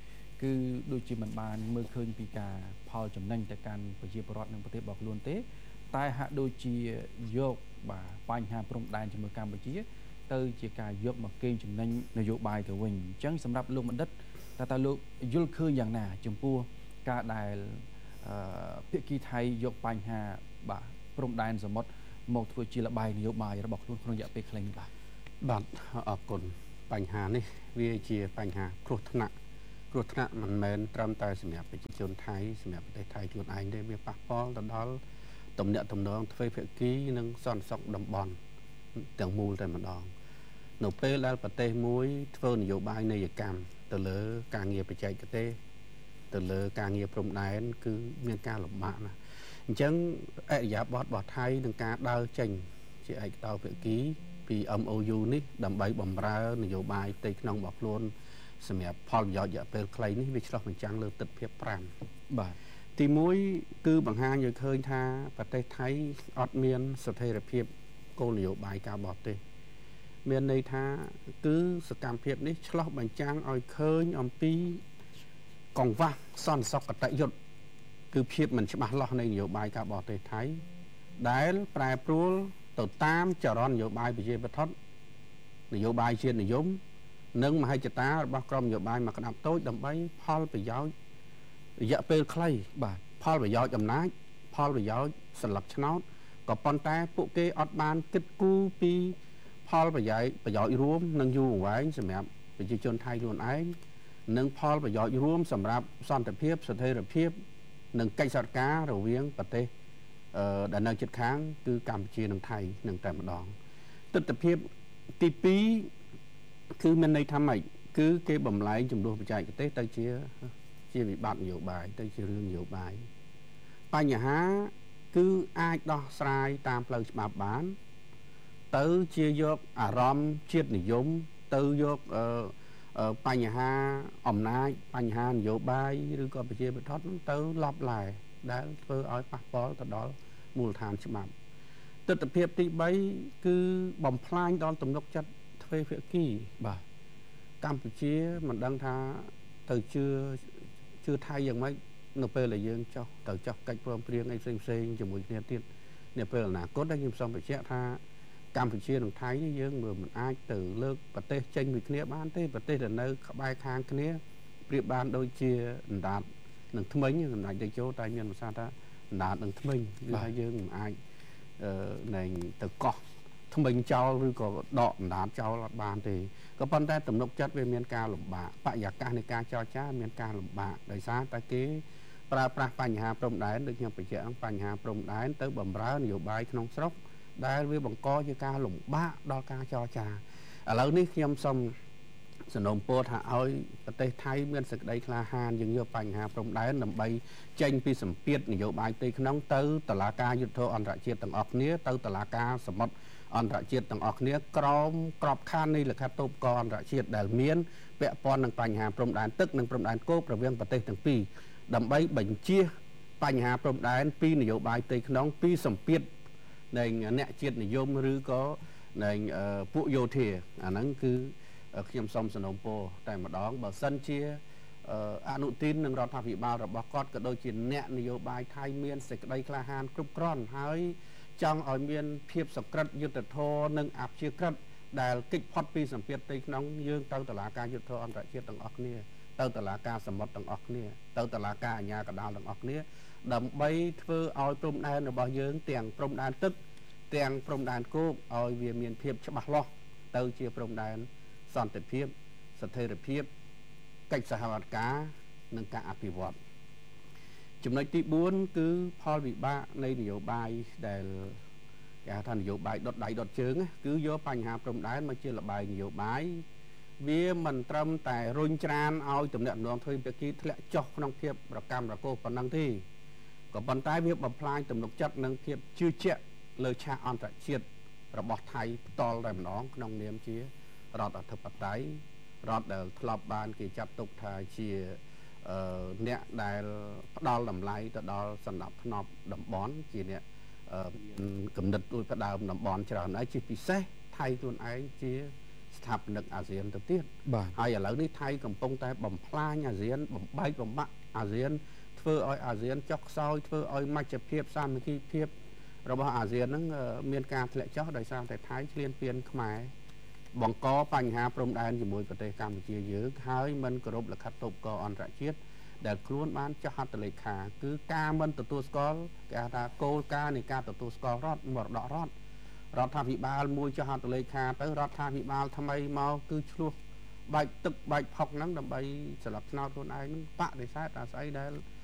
គឺដូចជាមិនបានមើលឃើញពីការផលចំណេញទៅកាន់ប្រជាពលរដ្ឋនិងប្រទេសរបស់ខ្លួនទេតែហាក់ដូចជាយកបាទបញ្ហាព្រំដែនជាមួយកម្ពុជាទៅជាការយកមកកេងចំណេញនយោបាយទៅវិញអញ្ចឹងសម្រាប់លោកបណ្ឌិតតើលោកយល់ឃើញយ៉ាងណាចំពោះការដែលភាគីថៃយកបញ្ហាបាទព្រំដែនសមុទ្រមកធ្វើជាលបាយនយោបាយរបស់ខ្លួនក្នុងរយៈពេលខ្លីនេះបាទអរគុណបញ្ហានេះវាជាបញ្ហាគ្រោះថ្នាក់មិនមែនត្រឹមតែសម្រាប់ប្រជាជនថៃសម្រាប់ប្រទេសថៃខ្លួនឯងទេវាប៉ះពាល់ទៅដល់ទំនាក់ទំនងទ្វេភាគីនិងសន្តិសុខតំបន់ទាំងមូលតែម្ដងនៅពេលដែលប្រទេសមួយធ្វើនយោបាយនយោកម្មទៅលើការងារបច្ចេកទេសទៅលើការងារព្រំដែនគឺមានការលំបាកណាស់អញ្ចឹងអរិយាប័ត្ររបស់ថៃនឹងការដើរចេញជាឯកតោភាគីពី MOU នេះដើម្បីបម្រើនយោបាយផ្ទៃក្នុងរបស់ខ្លួនសម្រាប់ផលប្រយោជន៍រយៈពេលខ្លីនេះវាឆ្លោះបញ្ចាំងលើទិដ្ឋភាព5បាទទី1គឺបង្ហាញឲ្យឃើញថាប្រទេសថៃអត់មានស្ថិរភាពគោលនយោបាយការបរទេសមានន័យថាគឺសកម្មភាពនេះឆ្លោះបញ្ចាំងឲ្យឃើញអំពីកង្វះសន្តិសុខកតយុត្តគឺភាពមិនច្បាស់លាស់នៃនយោបាយការបរទេសថៃដែលប្រែប្រួលទៅតាមចរន្តនយោបាយប្រជាប្រដ្ឋនយោបាយជាតិនិយមនិងមហិច្ឆតារបស់ក្រុមនយោបាយមកក្តាប់តូចដើម្បីផលប្រយោជន៍រយៈពេលខ្លីបាទផលប្រយោជន៍អំណាចផលប្រយោជន៍សន្លឹកឆ្នោតក៏ប៉ុន្តែពួកគេអត់បានគិតគូរពីផលប្រយោជន៍រួមនិងយូរអង្វែងសម្រាប់ប្រជាជនថៃខ្លួនឯងនិងផលប្រយោជន៍រួមសម្រាប់សន្តិភាពស្ថិរភាពនិងកិច្ចសហការរវាងប្រទេសដែលនៅជិតខាងគឺកម្ពុជានិងថៃនឹងតែម្ដងទស្សនវិជ្ជាទី2គឺមានន័យថាម៉េចគឺគេបំលែងចំនួនបច្ចេកទេសទៅជាវិបត្តិនយោបាយទៅជារឿងនយោបាយបញ្ហាគឺអាចដោះស្រាយតាមផ្លូវច្បាប់បានទៅជាយកអារម្មណ៍ជាតិនិយមទៅយកបញ្ហាអំណាចបញ្ហានយោបាយឬក៏ប្រជាប្រដ្ឋនោះទៅលបឡែដែលធ្វើឲ្យប៉ះពាល់ទៅដល់មូលដ្ឋានច្បាប់ទស្សនវិជ្ជាទី3គឺបំផ្លាញដល់ទំនុកចិត្តទ្វេភាគីបាទកម្ពុជាមិនដឹងថាទៅជឿថៃយ៉ាងម៉េចនៅពេលដែលយើងចោះកិច្ចព្រមព្រៀងអីផ្សេងជាមួយគ្នាទៀតនៅពេលអនាគតដែលខ្ញុំសូមបញ្ជាក់ថាកម្ពុជានិងថៃនេះយើងមិនអាចទៅលើកប្រទេសចេញពីគ្នាបានទេប្រទេសដែលនៅក្បែរខាងគ្នាប្រៀបបានដូចជាអណ្ដាតនឹងថ្មិញសម្ដេចតេជោតែមានភាសាថាអណ្ដាតនឹងថ្មិញគឺថាយើងមិនអាចនឹងទៅកោះថ្មិញចោលឬក៏ដកអណ្ដាតចោលអត់បានទេក៏ប៉ុន្តែទំនុកចិត្តវាមានការលំបាកបរិយាកាសនៃការចរចាមានការលំបាកដោយសារតែគេប្រើប្រាស់បញ្ហាព្រំដែនដូចខ្ញុំបញ្ជាក់បញ្ហាព្រំដែនទៅបំរើនយោបាយក្នុងស្រុកដែលវាបង្កជាការលំបាកដល់ការចរចាឥឡូវនេះខ្ញុំសូមសនំពោថាឲ្យប្រទេសថៃមានសេចក្តីក្លាហានយើងយកបញ្ហាព្រំដែនដើម្បីចេញពីសម្ពាធនយោបាយផ្ទៃក្នុងទៅតុលាការយុទ្ធធម៌អន្តរជាតិទាំងអស់គ្នាទៅតុលាការសមុទ្រអន្តរជាតិទាំងអស់គ្នាក្រោមក្របខ័ណ្ឌនៃលិខិតតូបកអន្តរជាតិដែលមានពាក់ព័ន្ធនឹងបញ្ហាព្រំដែនទឹកនិងព្រំដែនគោករវាងប្រទេសទាំងពីរដើម្បីបញ្ជៀសបញ្ហាព្រំដែនពីនយោបាយផ្ទៃក្នុងពីសម្ពាធនៃអ្នកជាតិនិយមឬក៏នៃពួកយោធាអាហ្នឹងគឺខ្ញុំសូមសនំពោតែម្ដងបើសិនជាអនុទាននិងរដ្ឋាភិបាលរបស់គាត់ក៏ដូចជាអ្នកនយោបាយថៃមានសេចក្តីក្លាហានគ្រប់គ្រាន់ហើយចង់ឲ្យមានភាពសក្តិយុត្តិធម៌និងអព្យាក្រឹតដែលគេចផុតពីសម្ពាធផ្ទៃក្នុងយើងទៅតុលាការយុទ្ធធម៌អន្តរជាតិទាំងអស់គ្នាទៅតុលាការសមុទ្រទាំងអស់គ្នាទៅតុលាការអាជ្ញាកណ្ដាលទាំងអស់គ្នាដើម្បីធ្វើឲ្យព្រំដែនរបស់យើងទាំងព្រំដែនទឹកទាំងព្រំដែនគោកឲ្យវាមានភាពច្បាស់លាស់ទៅជាព្រំដែនសន្តិភាពស្ថិរភាពកិច្ចសហការនិងការអភិវឌ្ឍចំណុចទី4គឺផលវិបាកនៃនយោបាយដែលគេហៅថានយោបាយដុតដៃដុតជើងគឺយកបញ្ហាព្រំដែនមកជាលបាយនយោបាយវាមិនត្រឹមតែរុញច្រានឲ្យទំនាក់ទំនងទ្វេភាគីធ្លាក់ចុះក្នុងភាពរកម្មរកូសប៉ុណ្ណឹងទេក៏ប៉ុន្តែវាបំផ្លាញទំនុកចិត្តនិងភាពជឿជាក់លើឆាកអន្តរជាតិរបស់ថៃផ្ទាល់តែម្ដងក្នុងនាមជារដ្ឋអធិបតេយ្យរដ្ឋដែលធ្លាប់បានគេចាត់ទុកថាជាអ្នកដែលផ្ដល់តម្លៃទៅដល់សន្តិភាពតំបន់ជាអ្នកមានគំនិតដូចផ្ដើមតំបន់ច្រើនហើយជាពិសេសថៃខ្លួនឯងជាស្ថាបនិកអាស៊ានទៅទៀតហើយឥឡូវនេះថៃកំពុងតែបំផ្លាញអាស៊ានបំបែកបំបាក់អាស៊ានធ្វើឲ្យអាស៊ានចុះខ្សោយធ្វើឲ្យមជ្ឈភាពសាមគ្គីភាពរបស់អាស៊ានហ្នឹងមានការធ្លាក់ចុះដោយសារតែថៃឈ្លានពានខ្មែរបង្កបញ្ហាព្រំដែនជាមួយប្រទេសកម្ពុជាយើងហើយមិនគោរពលិខិតទប់កអន្តរជាតិដែលខ្លួនបានចុះហត្ថលេខាគឺការមិនទទួលស្គាល់គេហៅថាគោលការណ៍នៃការទទួលស្គាល់រដ្ឋមរតករដ្ឋាភិបាលមួយចុះហត្ថលេខាទៅរដ្ឋាភិបាលថ្មីមកគឺឆ្លោះបែកទឹកបែកផុកហ្នឹងដើម្បីស្លឹកឆ្នោតខ្លួនឯងហ្នឹងបដិសេធអាស្អីដែល